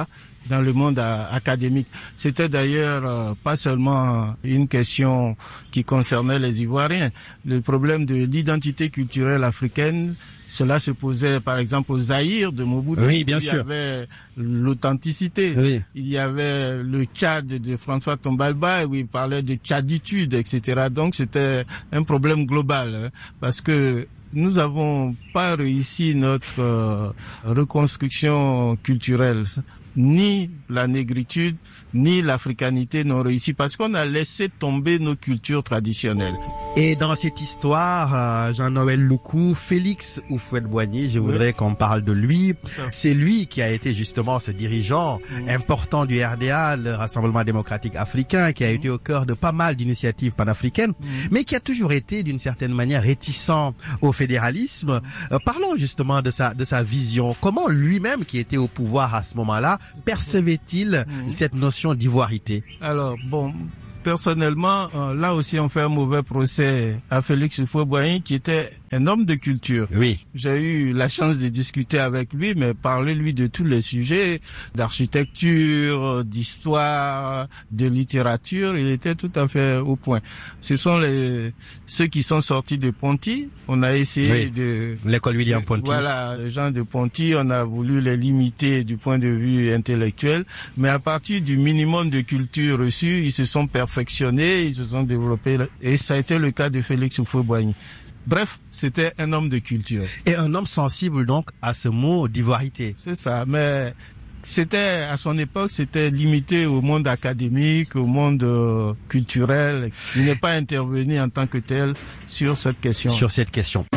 dans le monde académique. C'était d'ailleurs pas seulement une question qui concernait les Ivoiriens. Le problème de l'identité culturelle africaine, cela se posait par exemple au Zaïre de Mobutu. Oui, bien sûr. Il y avait l'authenticité. Oui. Il y avait le Tchad de François Tombalba où il parlait de tchaditude, etc. Donc c'était un problème global, parce que nous avons pas réussi notre reconstruction culturelle. Ni la négritude, ni l'africanité n'ont réussi parce qu'on a laissé tomber nos cultures traditionnelles. Et dans cette histoire, Jean-Noël Loukou, Félix Houphouët-Boigny, je voudrais qu'on parle de lui. C'est lui qui a été justement ce dirigeant important du RDA, le Rassemblement démocratique africain, qui a été au cœur de pas mal d'initiatives panafricaines, mais qui a toujours été d'une certaine manière réticent au fédéralisme. Parlons justement de sa vision. Comment lui-même, qui était au pouvoir à ce moment-là, percevait-il cette notion d'ivoirité? Alors, bon, personnellement, là aussi on fait un mauvais procès à Félix Houphouët-Boigny qui était un homme de culture. Oui. J'ai eu la chance de discuter avec lui, mais parler lui de tous les sujets, d'architecture, d'histoire, de littérature, il était tout à fait au point. Ce sont ceux qui sont sortis de Ponty. On a essayé de... L'école William Ponty. Voilà, les gens de Ponty, on a voulu les limiter du point de vue intellectuel, mais à partir du minimum de culture reçue, ils se sont perfectionnés, ils se sont développés, et ça a été le cas de Félix Houphouët-Boigny. Bref, c'était un homme de culture. Et un homme sensible donc à ce mot d'ivoirité. C'est ça, mais c'était, à son époque, c'était limité au monde académique, au monde culturel. Il n'est pas intervenu en tant que tel sur cette question. Sur cette question.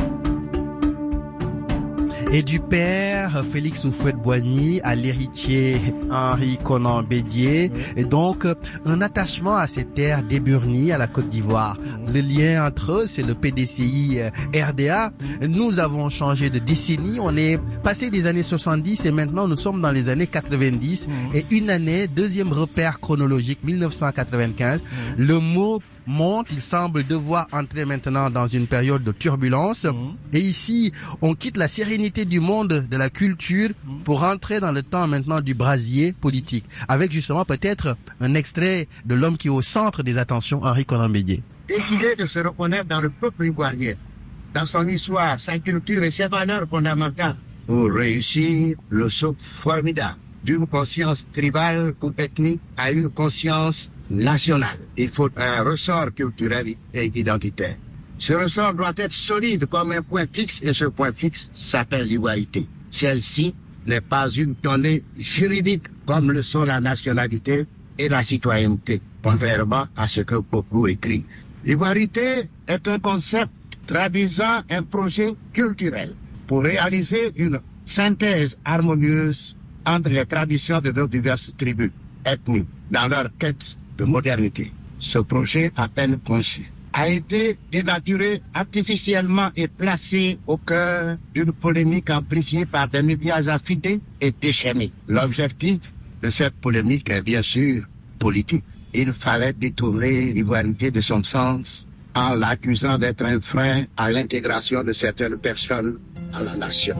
Et du père Félix Houphouët-Boigny à l'héritier Henri Konan Bédié, et donc un attachement à ces terres d'Eburnie à la Côte d'Ivoire. Le lien entre eux, c'est le PDCI RDA. Nous avons changé de décennie, on est passé des années 70 et maintenant nous sommes dans les années 90 et une année, deuxième repère chronologique, 1995. Le mot monte, il semble devoir entrer maintenant dans une période de turbulence. Et ici, on quitte la sérénité du monde de la culture pour rentrer dans le temps maintenant du brasier politique. Avec justement peut-être un extrait de l'homme qui est au centre des attentions, Henri Konan Bédié. Décider de se reconnaître dans le peuple ivoirien, dans son histoire, sa culture et ses valeurs fondamentales pour réussir le saut formidable d'une conscience tribale ou ethnique à une conscience nationale. Il faut un ressort culturel et identitaire. Ce ressort doit être solide comme un point fixe et ce point fixe s'appelle l'ivoirité. Celle-ci n'est pas une donnée juridique comme le sont la nationalité et la citoyenneté, contrairement à ce que beaucoup écrivent. L'ivoirité est un concept traduisant un projet culturel pour réaliser une synthèse harmonieuse entre les traditions de nos diverses tribus ethniques dans leur quête de modernité. Ce projet, à peine conçu, a été dénaturé artificiellement et placé au cœur d'une polémique amplifiée par des médias affidés et déchaînés. L'objectif de cette polémique est bien sûr politique. Il fallait détourner l'ivoirité de son sens en l'accusant d'être un frein à l'intégration de certaines personnes à la nation.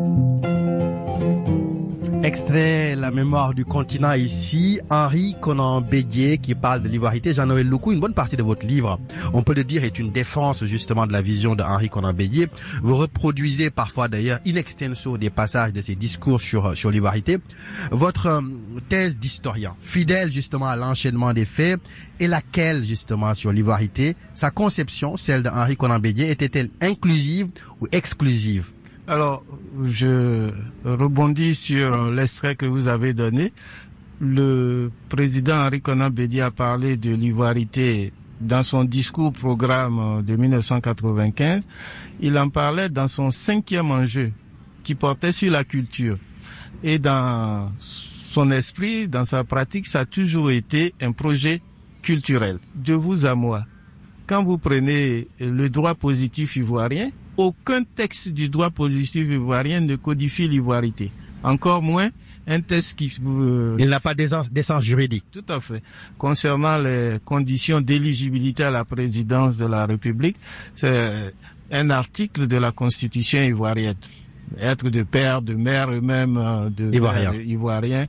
Extrait La mémoire du continent ici, Henri Konan Bédié qui parle de l'ivoirité. Jean-Noël Loukou, une bonne partie de votre livre, on peut le dire, est une défense justement de la vision de Henri Konan Bédié. Vous reproduisez parfois d'ailleurs in extenso des passages de ses discours sur l'ivoirité. Votre thèse d'historien, fidèle justement à l'enchaînement des faits, est laquelle justement sur l'ivoirité? Sa conception, celle de Henri Konan Bédié, était-elle inclusive ou exclusive? Alors, je rebondis sur l'extrait que vous avez donné. Le président Henri Konan Bédié a parlé de l'ivoirité dans son discours programme de 1995. Il en parlait dans son 5e enjeu qui portait sur la culture. Et dans son esprit, dans sa pratique, ça a toujours été un projet culturel. De vous à moi, quand vous prenez le droit positif ivoirien, aucun texte du droit positif ivoirien ne codifie l'ivoirité. Encore moins un texte qui... Il n'a pas d'essence juridique. Tout à fait. Concernant les conditions d'éligibilité à la présidence de la République, c'est un article de la Constitution ivoirienne. être de père, de mère eux-mêmes, de ivoiriens.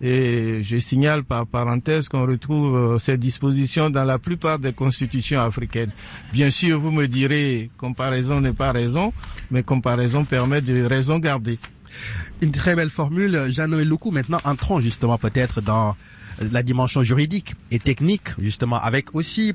Et je signale par parenthèse qu'on retrouve ces dispositions dans la plupart des constitutions africaines. Bien sûr, vous me direz, comparaison n'est pas raison, mais comparaison permet de raison garder. Une très belle formule, Jean-Noël Loukou. Maintenant, entrons justement peut-être dans la dimension juridique et technique, justement, avec aussi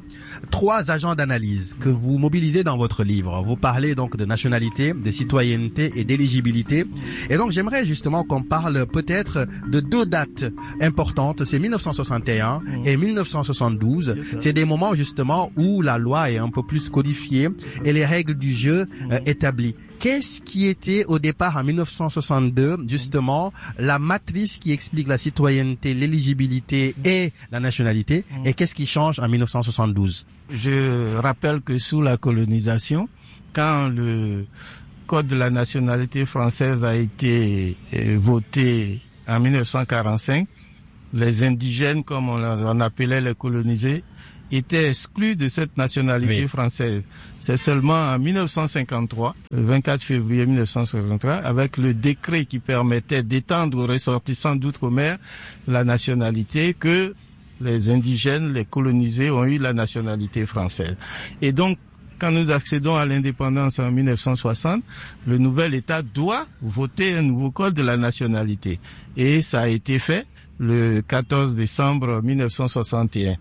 3 agents d'analyse que vous mobilisez dans votre livre. Vous parlez donc de nationalité, de citoyenneté et d'éligibilité. Et donc, j'aimerais justement qu'on parle peut-être de 2 dates importantes. C'est 1961 et 1972. C'est des moments justement où la loi est un peu plus codifiée et les règles du jeu établies. Qu'est-ce qui était au départ en 1962, justement, la matrice qui explique la citoyenneté, l'éligibilité et la nationalité, et qu'est-ce qui change en 1972? Je rappelle que sous la colonisation, quand le Code de la nationalité française a été voté en 1945, les indigènes, comme on appelait les colonisés, étaient exclus de cette nationalité française. C'est seulement en 1953, le 24 février 1953, avec le décret qui permettait d'étendre aux ressortissants d'outre-mer la nationalité, que les indigènes, les colonisés ont eu la nationalité française. Et donc, quand nous accédons à l'indépendance en 1960, le nouvel État doit voter un nouveau code de la nationalité. Et ça a été fait le 14 décembre 1961.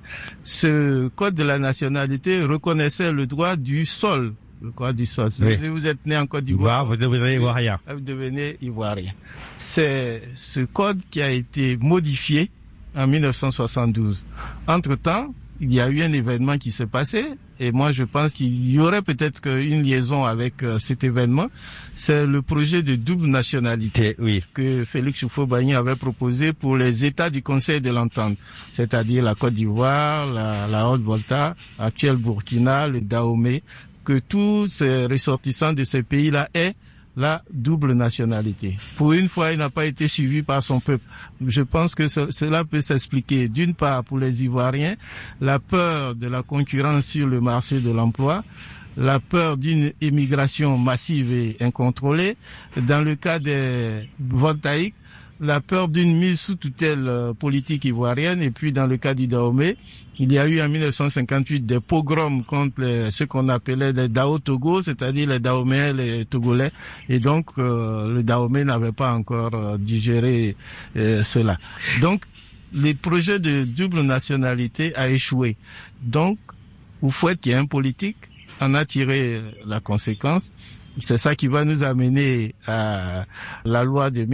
Ce code de la nationalité reconnaissait le droit du sol. Le droit du sol. Si vous êtes né en Côte d'Ivoire, vous devenez ivoirien. Vous devenez ivoirien. C'est ce code qui a été modifié en 1972. Entre-temps, il y a eu un événement qui s'est passé, et moi je pense qu'il y aurait peut-être une liaison avec cet événement. C'est le projet de double nationalité que Félix Houphouët-Boigny avait proposé pour les États du Conseil de l'Entente, c'est-à-dire la Côte d'Ivoire, la Haute-Volta, actuelle Burkina, le Dahomey, que tous ces ressortissants de ces pays-là aient la double nationalité. Pour une fois, il n'a pas été suivi par son peuple. Je pense que cela peut s'expliquer, d'une part, pour les Ivoiriens, la peur de la concurrence sur le marché de l'emploi, la peur d'une immigration massive et incontrôlée. Dans le cas des voltaïques, la peur d'une mise sous tutelle politique ivoirienne, et puis dans le cas du Dahomey, il y a eu en 1958 des pogroms contre ce qu'on appelait les Dao Togo, c'est-à-dire les Dahoméens, les Togolais, et donc le Dahomey n'avait pas encore digéré cela. Donc le projet de double nationalité a échoué. Donc Houphouët, qui est un politique, en a tiré la conséquence. C'est ça qui va nous amener à la loi de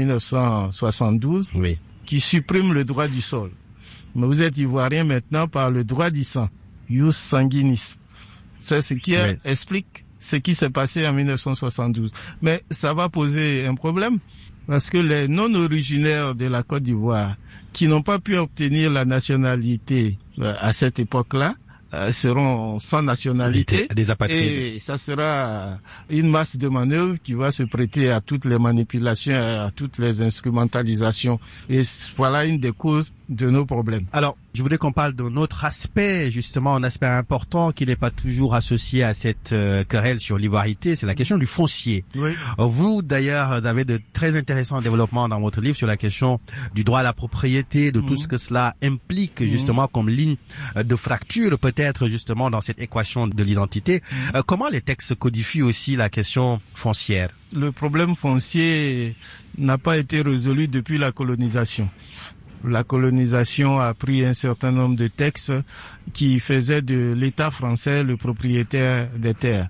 1972 qui supprime le droit du sol. Mais vous êtes ivoirien maintenant par le droit du sang, ius sanguinis. C'est ce qui explique ce qui s'est passé en 1972. Mais ça va poser un problème parce que les non-originaires de la Côte d'Ivoire qui n'ont pas pu obtenir la nationalité à cette époque-là seront sans nationalité, des apatrides. Et ça sera une masse de manœuvres qui va se prêter à toutes les manipulations, à toutes les instrumentalisations. Et voilà une des causes de nos problèmes. Alors, je voulais qu'on parle d'un autre aspect, justement, un aspect important qui n'est pas toujours associé à cette querelle sur l'ivoirité, c'est la question du foncier. Vous, d'ailleurs, vous avez de très intéressants développements dans votre livre sur la question du droit à la propriété, de tout ce que cela implique, justement, comme ligne de fracture, peut-être, justement, dans cette équation de l'identité. Comment les textes codifient aussi la question foncière? Le problème foncier n'a pas été résolu depuis la colonisation. La colonisation a pris un certain nombre de textes qui faisaient de l'État français le propriétaire des terres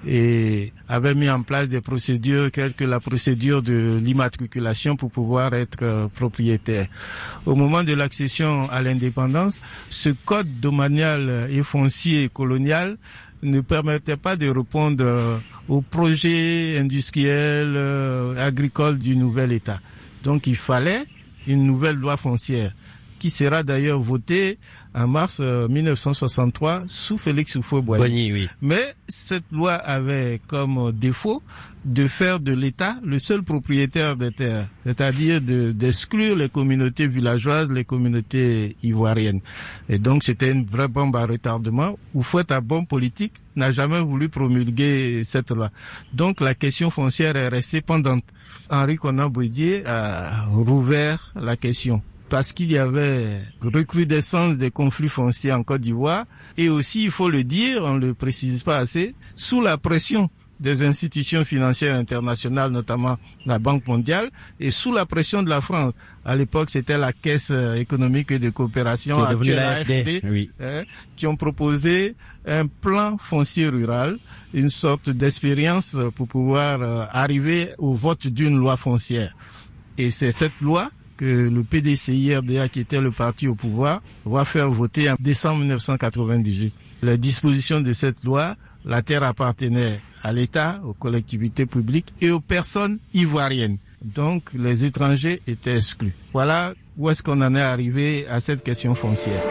et avait mis en place des procédures telles que la procédure de l'immatriculation pour pouvoir être propriétaire. Au moment de l'accession à l'indépendance, ce code domanial et foncier colonial ne permettait pas de répondre aux projets industriels, agricoles du nouvel État. Donc il fallait une nouvelle loi foncière qui sera d'ailleurs votée en mars 1963 sous Félix Houphouët-Boigny. Oui. Mais cette loi avait comme défaut de faire de l'État le seul propriétaire des terres, c'est-à-dire d'exclure les communautés villageoises, les communautés ivoiriennes. Et donc c'était une vraie bombe à retardement. Houphouët, à bon politique, n'a jamais voulu promulguer cette loi. Donc la question foncière est restée pendante. Henri Konan Bédié a rouvert la question, parce qu'il y avait recrudescence des conflits fonciers en Côte d'Ivoire, et aussi, il faut le dire, on ne le précise pas assez, sous la pression des institutions financières internationales, notamment la Banque mondiale, et sous la pression de la France. À l'époque, c'était la Caisse économique et de coopération, actuelle AFD, qui ont proposé un plan foncier rural, une sorte d'expérience pour pouvoir arriver au vote d'une loi foncière. Et c'est cette loi que le PDCI-RDA, qui était le parti au pouvoir, va faire voter en décembre 1998. Les dispositions de cette loi, la terre appartenait à l'État, aux collectivités publiques et aux personnes ivoiriennes. Donc les étrangers étaient exclus. Voilà où est-ce qu'on en est arrivé à cette question foncière.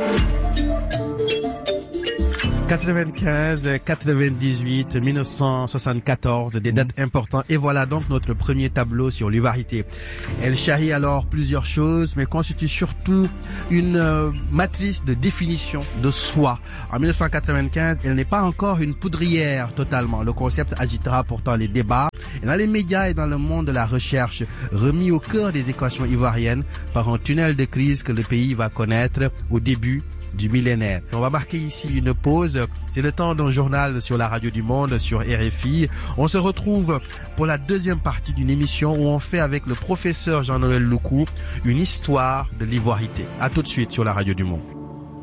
95, 98, 1974, des dates importantes. Et voilà donc notre premier tableau sur l'ivoirité. Elle charrie alors plusieurs choses, mais constitue surtout une matrice de définition de soi. En 1995, elle n'est pas encore une poudrière totalement. Le concept agitera pourtant les débats. Et dans les médias et dans le monde de la recherche, remis au cœur des équations ivoiriennes par un tunnel de crise que le pays va connaître au début du millénaire. On va marquer ici une pause. C'est le temps d'un journal sur la radio du monde, sur RFI. On se retrouve pour la deuxième partie d'une émission où on fait avec le professeur Jean-Noël Loukou une histoire de l'ivoirité. À tout de suite sur la radio du monde.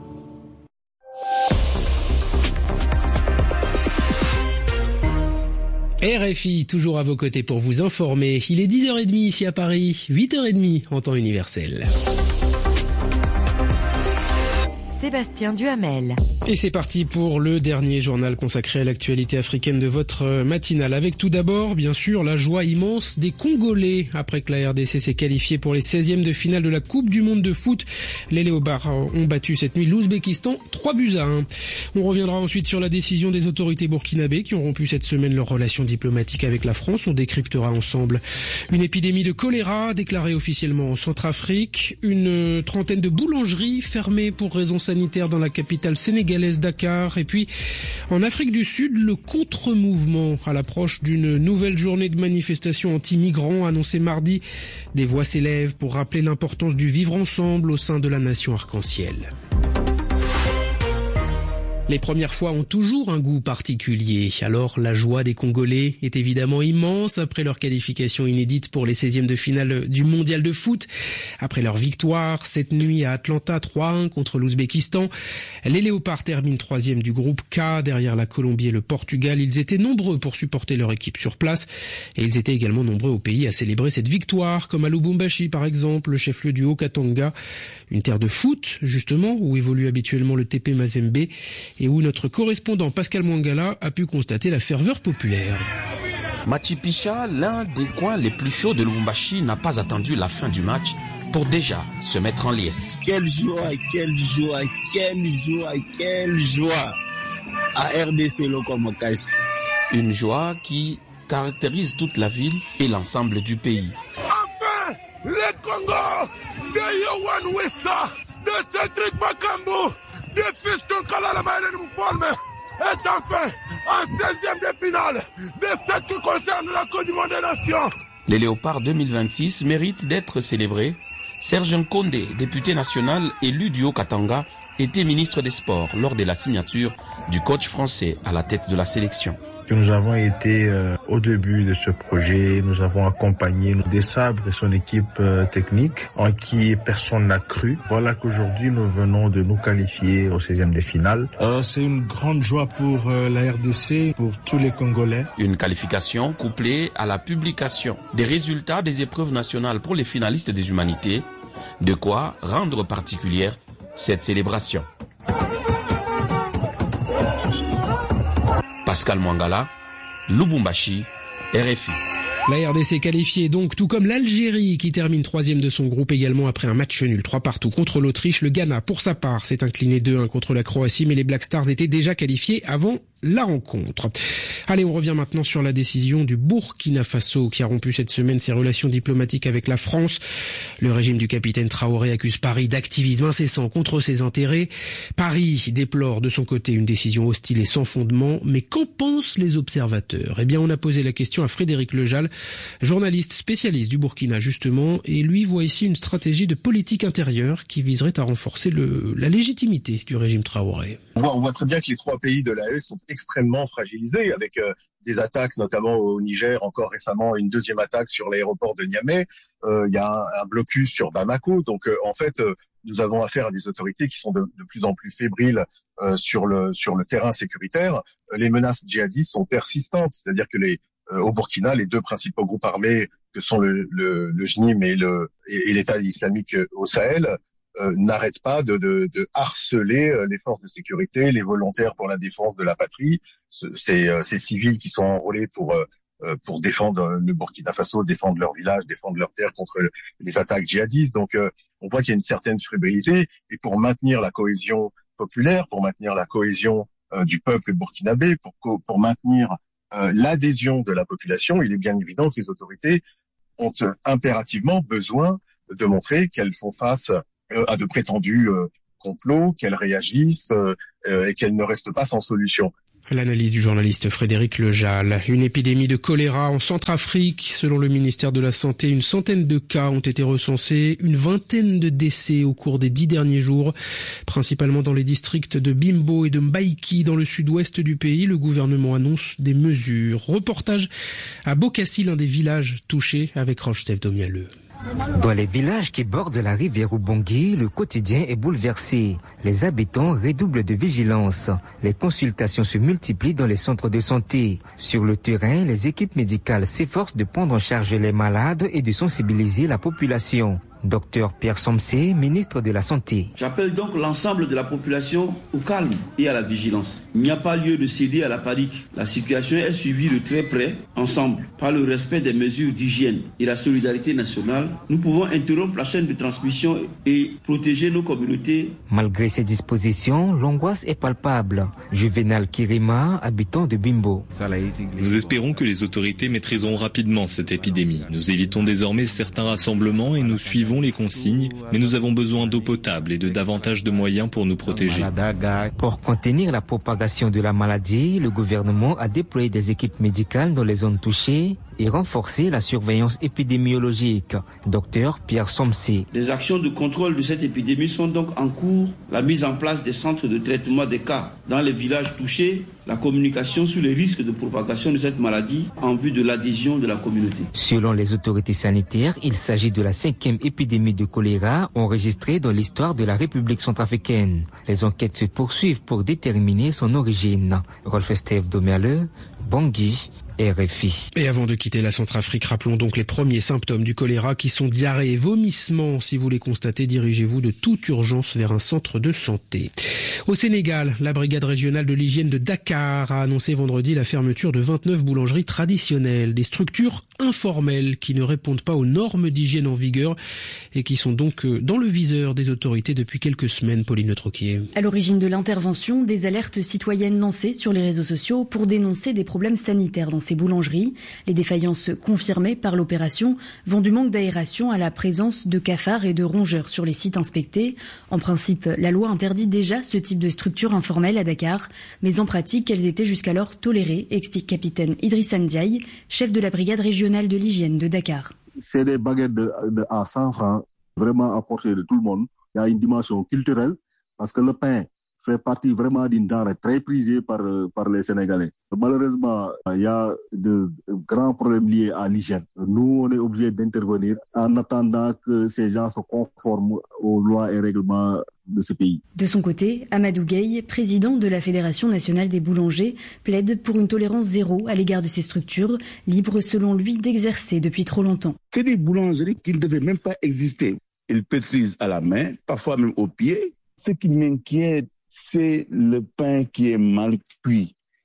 RFI, toujours à vos côtés pour vous informer. Il est 10h30 ici à Paris, 8h30 en temps universel. Sébastien Duhamel. Et c'est parti pour le dernier journal consacré à l'actualité africaine de votre matinale. Avec tout d'abord, bien sûr, la joie immense des Congolais après que la RDC s'est qualifiée pour les 16e de finale de la Coupe du Monde de foot. Les Léopards ont battu cette nuit l'Ouzbékistan 3-1. On reviendra ensuite sur la décision des autorités burkinabées qui ont rompu cette semaine leurs relations diplomatiques avec la France. On décryptera ensemble une épidémie de choléra déclarée officiellement en Centrafrique, une trentaine de boulangeries fermées pour raisons sanitaires dans la capitale sénégalaise Dakar, et puis en Afrique du Sud, le contre-mouvement à l'approche d'une nouvelle journée de manifestation anti-migrants annoncée mardi. Des voix s'élèvent pour rappeler l'importance du vivre ensemble au sein de la nation arc-en-ciel. Les premières fois ont toujours un goût particulier. Alors la joie des Congolais est évidemment immense après leur qualification inédite pour les 16e de finale du mondial de foot. Après leur victoire cette nuit à Atlanta 3-1 contre l'Ouzbékistan, les Léopards terminent 3e du groupe K derrière la Colombie et le Portugal. Ils étaient nombreux pour supporter leur équipe sur place et ils étaient également nombreux au pays à célébrer cette victoire, comme à Lubumbashi par exemple, le chef-lieu du Haut-Katanga, une terre de foot justement où évolue habituellement le TP Mazembe et où notre correspondant Pascal Mwangala a pu constater la ferveur populaire. Machipicha, l'un des coins les plus chauds de Lubumbashi, n'a pas attendu la fin du match pour déjà se mettre en liesse. Quelle joie, quelle joie, quelle joie, quelle joie à RDC Lokomokasi. Une joie qui caractérise toute la ville et l'ensemble du pays. Enfin, les Congo de Yohan Wessa, de Cédric Makambu, de Fiston Kalala Maïlen Mouforme est enfin en 16e de finale de ce qui concerne la Coupe du Monde des Nations. Les Léopards 2026 méritent d'être célébrés. Serge Nkonde, député national élu du Haut-Katanga, était ministre des Sports lors de la signature du coach français à la tête de la sélection. Nous avons été au début de ce projet, nous avons accompagné Desabre et son équipe technique en qui personne n'a cru. Voilà qu'aujourd'hui nous venons de nous qualifier au 16e de finale. C'est une grande joie pour la RDC, pour tous les Congolais. Une qualification couplée à la publication des résultats des épreuves nationales pour les finalistes des humanités, de quoi rendre particulière cette célébration. Pascal Mwangala, Lubumbashi, RFI. La RDC qualifiée donc, tout comme l'Algérie qui termine 3e de son groupe également après un match nul 3-3 contre l'Autriche. Le Ghana, pour sa part, s'est incliné 2-1 contre la Croatie, mais les Black Stars étaient déjà qualifiés avant la rencontre. Allez, on revient maintenant sur la décision du Burkina Faso qui a rompu cette semaine ses relations diplomatiques avec la France. Le régime du capitaine Traoré accuse Paris d'activisme incessant contre ses intérêts. Paris déplore de son côté une décision hostile et sans fondement. Mais qu'en pensent les observateurs ? Eh bien, on a posé la question à Frédéric Lejal, journaliste spécialiste du Burkina justement, et lui voit ici une stratégie de politique intérieure qui viserait à renforcer la légitimité du régime Traoré. On voit très bien que les trois pays de l'AES sont extrêmement fragilisés avec des attaques notamment au Niger, encore récemment une deuxième attaque sur l'aéroport de Niamey, il y a un blocus sur Bamako, donc en fait nous avons affaire à des autorités qui sont de plus en plus fébriles sur le terrain sécuritaire. Les menaces djihadistes sont persistantes, c'est-à-dire que au Burkina, les deux principaux groupes armés que sont le JNIM et l'État islamique au Sahel n'arrêtent pas de harceler les forces de sécurité, les volontaires pour la défense de la patrie, ces civils qui sont enrôlés pour défendre le Burkina Faso, défendre leur village, défendre leur terre contre les attaques djihadistes. Donc on voit qu'il y a une certaine fébrilité, et pour maintenir la cohésion populaire, pour maintenir la cohésion du peuple burkinabé, pour maintenir l'adhésion de la population, il est bien évident que les autorités ont impérativement besoin de montrer qu'elles font face à de prétendus complots, qu'elles réagissent et qu'elles ne restent pas sans solution. L'analyse du journaliste Frédéric Lejal. Une épidémie de choléra en Centrafrique. Selon le ministère de la Santé, une centaine de cas ont été recensés, une vingtaine de décès au cours des 10 derniers jours, principalement dans les districts de Bimbo et de Mbaïki dans le sud-ouest du pays. Le gouvernement annonce des mesures. Reportage à Bokassi, l'un des villages touchés, avec Rochstev Domialeux. Dans les villages qui bordent la rivière Ubangui, le quotidien est bouleversé. Les habitants redoublent de vigilance. Les consultations se multiplient dans les centres de santé. Sur le terrain, les équipes médicales s'efforcent de prendre en charge les malades et de sensibiliser la population. Docteur Pierre Somsé, ministre de la Santé. J'appelle donc l'ensemble de la population au calme et à la vigilance. Il n'y a pas lieu de céder à la panique. La situation est suivie de très près, ensemble, par le respect des mesures d'hygiène et la solidarité nationale. Nous pouvons interrompre la chaîne de transmission et protéger nos communautés. Malgré ces dispositions, l'angoisse est palpable. Juvenal Kirima, habitant de Bimbo. Nous espérons que les autorités maîtriseront rapidement cette épidémie. Nous évitons désormais certains rassemblements et nous suivons les consignes, mais nous avons besoin d'eau potable et de davantage de moyens pour nous protéger. Pour contenir la propagation de la maladie, le gouvernement a déployé des équipes médicales dans les zones touchées et renforcé la surveillance épidémiologique. Docteur Pierre Somsé. Les actions de contrôle de cette épidémie sont donc en cours. La mise en place des centres de traitement des cas dans les villages touchés, la communication sur les risques de propagation de cette maladie en vue de l'adhésion de la communauté. Selon les autorités sanitaires, il s'agit de la 5e épidémie de choléra enregistrée dans l'histoire de la République centrafricaine. Les enquêtes se poursuivent pour déterminer son origine. Rolf Steve Domerle, Bangui, RFI. Et avant de quitter la Centrafrique, rappelons donc les premiers symptômes du choléra qui sont diarrhée et vomissement. Si vous les constatez, dirigez-vous de toute urgence vers un centre de santé. Au Sénégal, la brigade régionale de l'hygiène de Dakar a annoncé vendredi la fermeture de 29 boulangeries traditionnelles, des structures informelles qui ne répondent pas aux normes d'hygiène en vigueur et qui sont donc dans le viseur des autorités depuis quelques semaines. Pauline Troquier. À l'origine de l'intervention, des alertes citoyennes lancées sur les réseaux sociaux pour dénoncer des problèmes sanitaires dans ces boulangeries. Les défaillances confirmées par l'opération vont du manque d'aération à la présence de cafards et de rongeurs sur les sites inspectés. En principe, la loi interdit déjà ce type de structure informelle à Dakar, mais en pratique, elles étaient jusqu'alors tolérées, explique capitaine Idrissa Ndiaye, chef de la brigade régionale de l'hygiène de Dakar. C'est des baguettes à 100 francs, vraiment à portée de tout le monde. Il y a une dimension culturelle, parce que le pain fait partie vraiment d'une denrée très prisée par les Sénégalais. Malheureusement, il y a de grands problèmes liés à l'hygiène. Nous, on est obligés d'intervenir en attendant que ces gens se conforment aux lois et règlements de ce pays. De son côté, Amadou Gueye, président de la Fédération nationale des boulangers, plaide pour une tolérance zéro à l'égard de ces structures, libres selon lui d'exercer depuis trop longtemps. C'est des boulangeries qui ne devaient même pas exister. Ils pétrisent à la main, parfois même au pied. Ce qui m'inquiète, c'est le pain qui est mal cuit.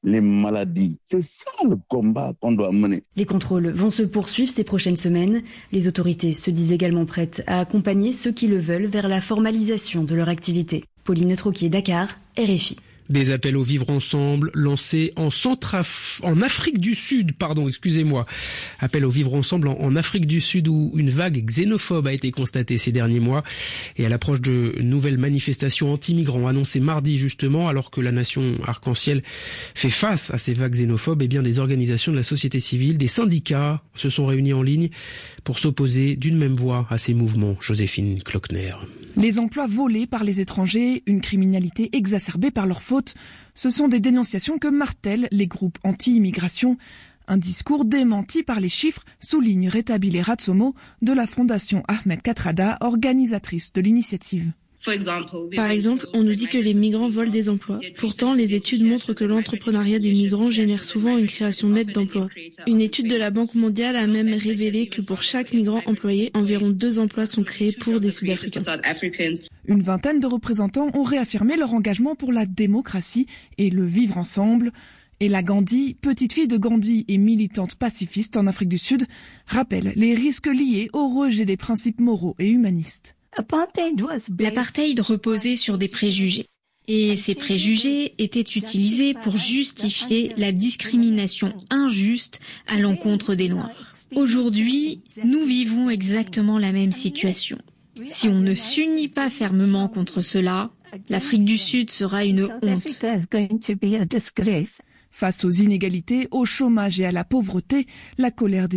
les maladies. C'est ça le combat qu'on doit mener. Les contrôles vont se poursuivre ces prochaines semaines. Les autorités se disent également prêtes à accompagner ceux qui le veulent vers la formalisation de leur activité. Pauline Troquier, Dakar, RFI. Des appels au vivre ensemble lancés en Afrique du Sud, Appel au vivre ensemble en Afrique du Sud où une vague xénophobe a été constatée ces derniers mois et à l'approche de nouvelles manifestations anti-migrants annoncées mardi justement, alors que la nation arc-en-ciel fait face à ces vagues xénophobes, et bien des organisations de la société civile, des syndicats se sont réunis en ligne pour s'opposer d'une même voix à ces mouvements. Joséphine Klockner. Les emplois volés par les étrangers, une criminalité exacerbée par leur faute, ce sont des dénonciations que martèlent les groupes anti-immigration. Un discours démenti par les chiffres, souligne Retabile Ratsomo de la Fondation Ahmed Kathrada, organisatrice de l'initiative. Par exemple, on nous dit que les migrants volent des emplois. Pourtant, les études montrent que l'entrepreneuriat des migrants génère souvent une création nette d'emplois. Une étude de la Banque mondiale a même révélé que pour chaque migrant employé, environ 2 emplois sont créés pour des Sud-Africains. Une vingtaine de représentants ont réaffirmé leur engagement pour la démocratie et le vivre ensemble. Ella Gandhi, petite fille de Gandhi et militante pacifiste en Afrique du Sud, rappelle les risques liés au rejet des principes moraux et humanistes. L'apartheid reposait sur des préjugés. Et ces préjugés étaient utilisés pour justifier la discrimination injuste à l'encontre des Noirs. Aujourd'hui, nous vivons exactement la même situation. Si on ne s'unit pas fermement contre cela, l'Afrique du Sud sera une honte. Face aux inégalités, au chômage et à la pauvreté, la colère des